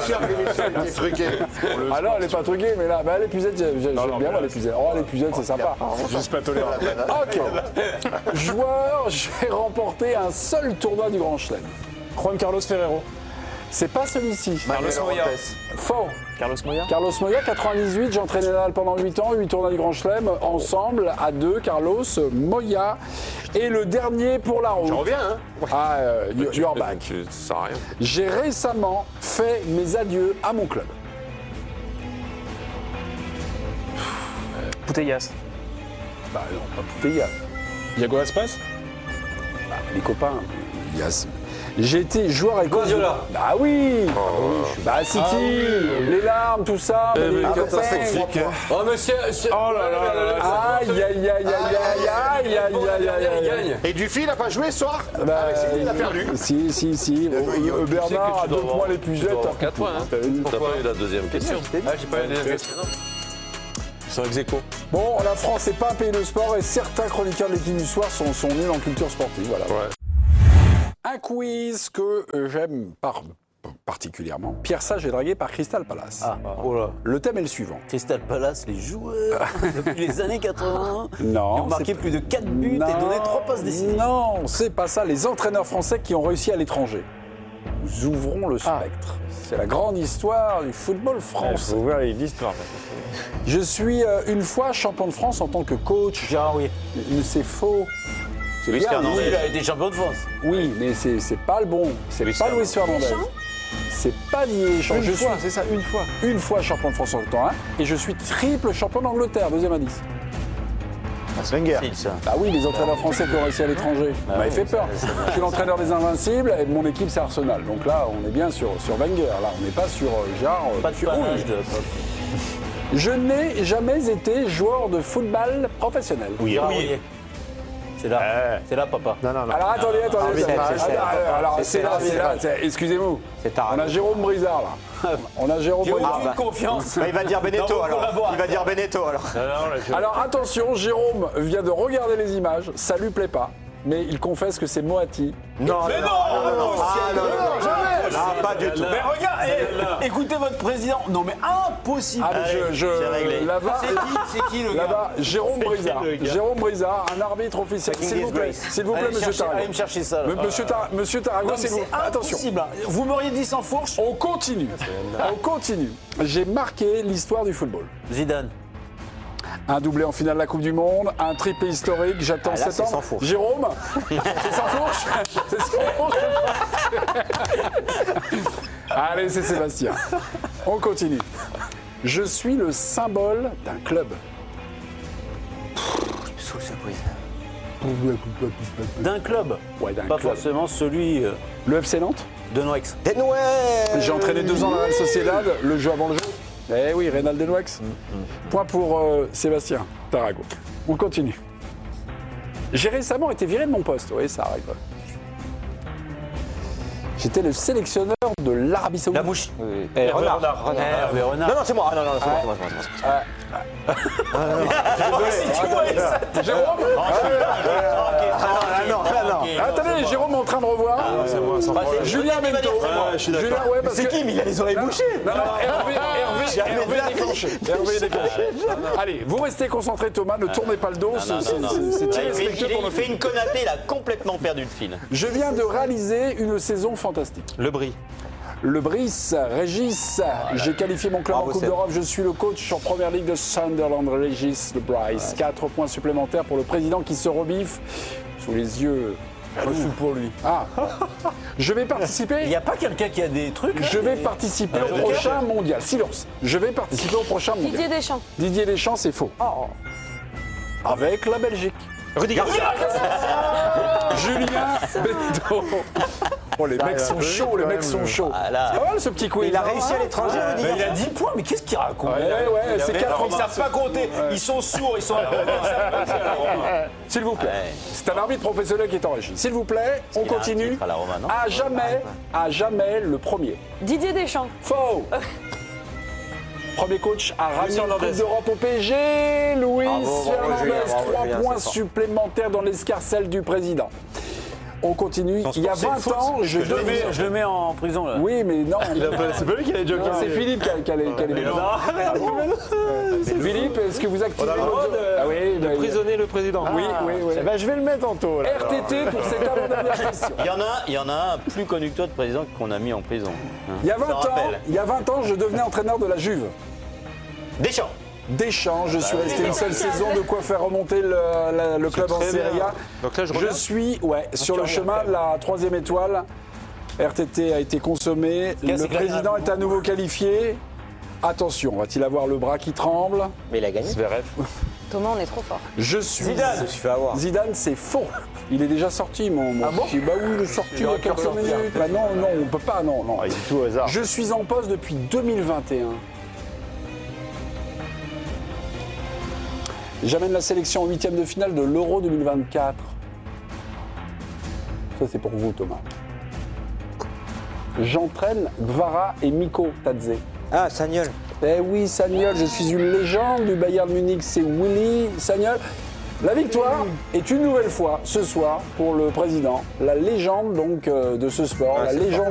[SPEAKER 4] Ah non, elle n'est pas truquée, mais là, à l'épuisette, j'aime bien l'épuisette. Oh, l'épuisette, c'est sympa.
[SPEAKER 17] Juste pas tolérable.
[SPEAKER 4] Ok. Joueur, j'ai remporté un seul tournoi du Grand Chelem.
[SPEAKER 17] Juan Carlos Ferrero.
[SPEAKER 4] C'est pas celui-ci.
[SPEAKER 17] Carlos Moya.
[SPEAKER 4] Faux.
[SPEAKER 17] Carlos Moya.
[SPEAKER 4] Carlos Moya, 98, j'ai entraîné Nadal pendant 8 ans, 8 tournois du Grand Chelem, ensemble, à 2, Carlos Moya. Et le dernier pour la route.
[SPEAKER 5] J'en reviens, hein.
[SPEAKER 4] Ah, you're back.
[SPEAKER 17] Ça sert à rien.
[SPEAKER 4] J'ai récemment fait mes adieux à mon club.
[SPEAKER 18] Putellas.
[SPEAKER 4] Bah non, pas Putellas.
[SPEAKER 17] Iago Aspas.
[SPEAKER 4] Bah, les copains, j'ai été joueur avec
[SPEAKER 5] Guardiola.
[SPEAKER 4] Bah oui. Bah City, les larmes, tout ça.
[SPEAKER 14] Ça fait 3 points.
[SPEAKER 5] Oh monsieur.
[SPEAKER 17] Oh là là.
[SPEAKER 4] Aïe, aïe, aïe, aïe, aïe.
[SPEAKER 14] Et Dufy, il n'a pas joué ce soir?
[SPEAKER 4] Bah,
[SPEAKER 14] il a perdu.
[SPEAKER 4] Si. Bernard a 2 points les plus jettes.
[SPEAKER 17] 4 points, hein. T'as pas eu la deuxième question.
[SPEAKER 5] Ah, j'ai pas eu la deuxième question.
[SPEAKER 17] Ils sont ex-aequo.
[SPEAKER 4] Bon, la France n'est pas un pays de sport et certains chroniqueurs de l'équipe du soir sont nuls en culture sportive. Voilà.
[SPEAKER 17] Ouais.
[SPEAKER 4] Un quiz que j'aime particulièrement. Pierre Sage est dragué par Crystal Palace.
[SPEAKER 6] Ah, oh là.
[SPEAKER 4] Le thème est le suivant.
[SPEAKER 6] Crystal Palace, les joueurs, depuis les années 80,
[SPEAKER 4] non,
[SPEAKER 6] qui ont marqué plus de 4 buts et donné 3 passes décisives.
[SPEAKER 4] Non, c'est pas ça. Les entraîneurs français qui ont réussi à l'étranger. Nous ouvrons le spectre. C'est la grande histoire du football français.
[SPEAKER 5] Faut voir l'histoire.
[SPEAKER 4] Je suis une fois champion de France en tant que coach.
[SPEAKER 6] Gérard Rouillet.
[SPEAKER 4] Mais c'est faux. C'est
[SPEAKER 6] Luis
[SPEAKER 4] bien,
[SPEAKER 6] Fernandez. Il a été champion de France.
[SPEAKER 4] Oui, mais c'est pas le bon. C'est pas Luis Fernandez. C'est pas Didier Deschamps.
[SPEAKER 5] Une fois, c'est ça, une fois.
[SPEAKER 4] Une fois champion de France en temps 1. Et je suis triple champion d'Angleterre, deuxième indice.
[SPEAKER 14] Wenger.
[SPEAKER 4] Bah oui, les entraîneurs français qui ont réussi à l'étranger. Vous m'avez fait peur. Je suis l'entraîneur des Invincibles et mon équipe c'est Arsenal. Donc là, on est bien sur Wenger. Là, on n'est pas sur Gérard.
[SPEAKER 6] Pas de panache de
[SPEAKER 4] Je n'ai jamais été joueur de football professionnel.
[SPEAKER 6] Oui, Gérard Rouillet. C'est là, papa.
[SPEAKER 4] Non. Alors attendez. Alors c'est là. Excusez-moi. On a Jérôme Brizard là. On a Jérôme Brizard.
[SPEAKER 6] Aucune confiance.
[SPEAKER 5] Il va dire Beneteau alors.
[SPEAKER 4] Alors attention, Jérôme vient de regarder les images. Ça lui plaît pas. Mais il confesse que c'est Moati.
[SPEAKER 6] Non, jamais.
[SPEAKER 5] Ah, pas du tout.
[SPEAKER 6] Mais regarde, écoutez votre président. Non, mais impossible.
[SPEAKER 4] Ah, mais là-bas,
[SPEAKER 6] c'est qui le gars
[SPEAKER 4] là-bas, Jérôme Brizard. Jérôme Brizard, un arbitre officiel. S'il vous plaît, monsieur Tarago.
[SPEAKER 6] Allez me chercher ça.
[SPEAKER 4] Monsieur Tarago, c'est vous. Attention.
[SPEAKER 6] Vous m'auriez dit sans fourche.
[SPEAKER 4] On continue. J'ai marqué l'histoire du football.
[SPEAKER 6] Zidane.
[SPEAKER 4] Un doublé en finale de la Coupe du Monde, un triplé historique, j'attends 7 ans.
[SPEAKER 5] Sans fourche.
[SPEAKER 4] Jérôme, c'est sans fourche. C'est sans fourche. Allez, c'est Sébastien. On continue. Je suis le symbole d'un club.
[SPEAKER 6] D'un club.
[SPEAKER 4] Ouais, d'un
[SPEAKER 6] Pas
[SPEAKER 4] club.
[SPEAKER 6] forcément celui.
[SPEAKER 4] Le FC Nantes.
[SPEAKER 6] Denouex.
[SPEAKER 4] J'ai entraîné 2 ans dans la Real Sociedad, le jeu avant le jeu. Eh oui, Reynald Denouex. Point pour Sébastien Tarago. On continue. J'ai récemment été viré de mon poste. Oui, ça arrive. J'étais le sélectionneur de l'Arabie Saoudite.
[SPEAKER 6] La mouche.
[SPEAKER 5] Renard.
[SPEAKER 6] Renard.
[SPEAKER 5] Non, c'est moi. Non, c'est moi.
[SPEAKER 4] Jérôme. Attendez, Jérôme est en train de revoir. Julien Bento.
[SPEAKER 5] C'est qui? Mais il a les oreilles bouchées.
[SPEAKER 4] Hervé Hervé déclenché. Allez, vous restez concentré, Thomas, ne tournez pas le dos, c'est irrespectueux pour
[SPEAKER 18] Il fait une Konaté, il a complètement perdu le fil.
[SPEAKER 4] Je viens de réaliser une saison fantastique.
[SPEAKER 18] Le Brie.
[SPEAKER 4] Le Brice, Régis, j'ai qualifié mon club en Coupe d'Europe, je suis le coach en première ligue de Sunderland, Régis, le Bryce. 4 points supplémentaires pour le président qui se rebiffe sous les yeux.
[SPEAKER 17] Reçu pour lui.
[SPEAKER 4] Je vais participer.
[SPEAKER 18] Il n'y a pas quelqu'un qui a des trucs.
[SPEAKER 4] Je vais participer au prochain mondial. Silence. Je vais participer au prochain mondial.
[SPEAKER 12] Didier Deschamps.
[SPEAKER 4] Didier Deschamps, c'est faux. Avec la Belgique.
[SPEAKER 18] Rudy Garcia.
[SPEAKER 4] Julien Beto. Oh, les mecs sont chauds, les mecs sont chauds. C'est pas mal ce petit quiz.
[SPEAKER 18] Il a réussi à l'étranger, Rudy Garcia. Il a 10 points, mais qu'est-ce qu'il raconte?
[SPEAKER 4] C'est 4
[SPEAKER 18] Ils ne savent pas compter. Ils sont sourds, ils sont.
[SPEAKER 4] S'il vous plaît. C'est un arbitre professionnel qui est en régie. S'il vous plaît, on continue. À jamais le premier.
[SPEAKER 12] Didier Deschamps.
[SPEAKER 4] Faux. Premier coach à ramener une Coupe d'Europe au PSG. Luis Fernandez, 3 points supplémentaires dans l'escarcelle du président. On continue. Il y a 20 ans, je
[SPEAKER 6] le mets en prison là.
[SPEAKER 4] Oui, mais non.
[SPEAKER 17] C'est pas lui qui a les jokers.
[SPEAKER 4] C'est Philippe qui a les Philippe, est-ce que vous activez
[SPEAKER 17] de prisonnier le président.
[SPEAKER 4] Oui.
[SPEAKER 17] Je vais le mettre en taux.
[SPEAKER 4] RTT pour cette avant-dernière question.
[SPEAKER 18] Il y en a un plus connu que toi de président qu'on a mis en prison.
[SPEAKER 4] Il y a 20 ans, je devenais entraîneur de la Juve. Deschamps, je suis resté une seule saison, de quoi faire remonter le club en Serie A.
[SPEAKER 17] Donc là,
[SPEAKER 4] je suis sur le chemin de la 3e étoile. RTT a été consommé, le président est à nouveau qualifié. Attention, va-t-il avoir le bras qui tremble?
[SPEAKER 18] Mais il a gagné.
[SPEAKER 12] Thomas, on est trop fort.
[SPEAKER 4] Je suis
[SPEAKER 18] Zidane. Je me suis fait avoir.
[SPEAKER 4] Zidane, c'est faux. Il est déjà sorti, mon petit. Bah oui, il est sorti il y a quelques minutes. Bah non, on peut pas, non.
[SPEAKER 17] Il dit tout au hasard.
[SPEAKER 4] Je suis en poste depuis 2021. J'amène la sélection en 8e de finale de l'Euro 2024. Ça, c'est pour vous, Thomas. J'entraîne Gvara et Miko Tadze.
[SPEAKER 7] Ah, Sagnol.
[SPEAKER 4] Eh oui, Sagnol, je suis une légende du Bayern Munich, c'est Willy Sagnol. La victoire est une nouvelle fois ce soir pour le président, la légende donc de ce sport, la légende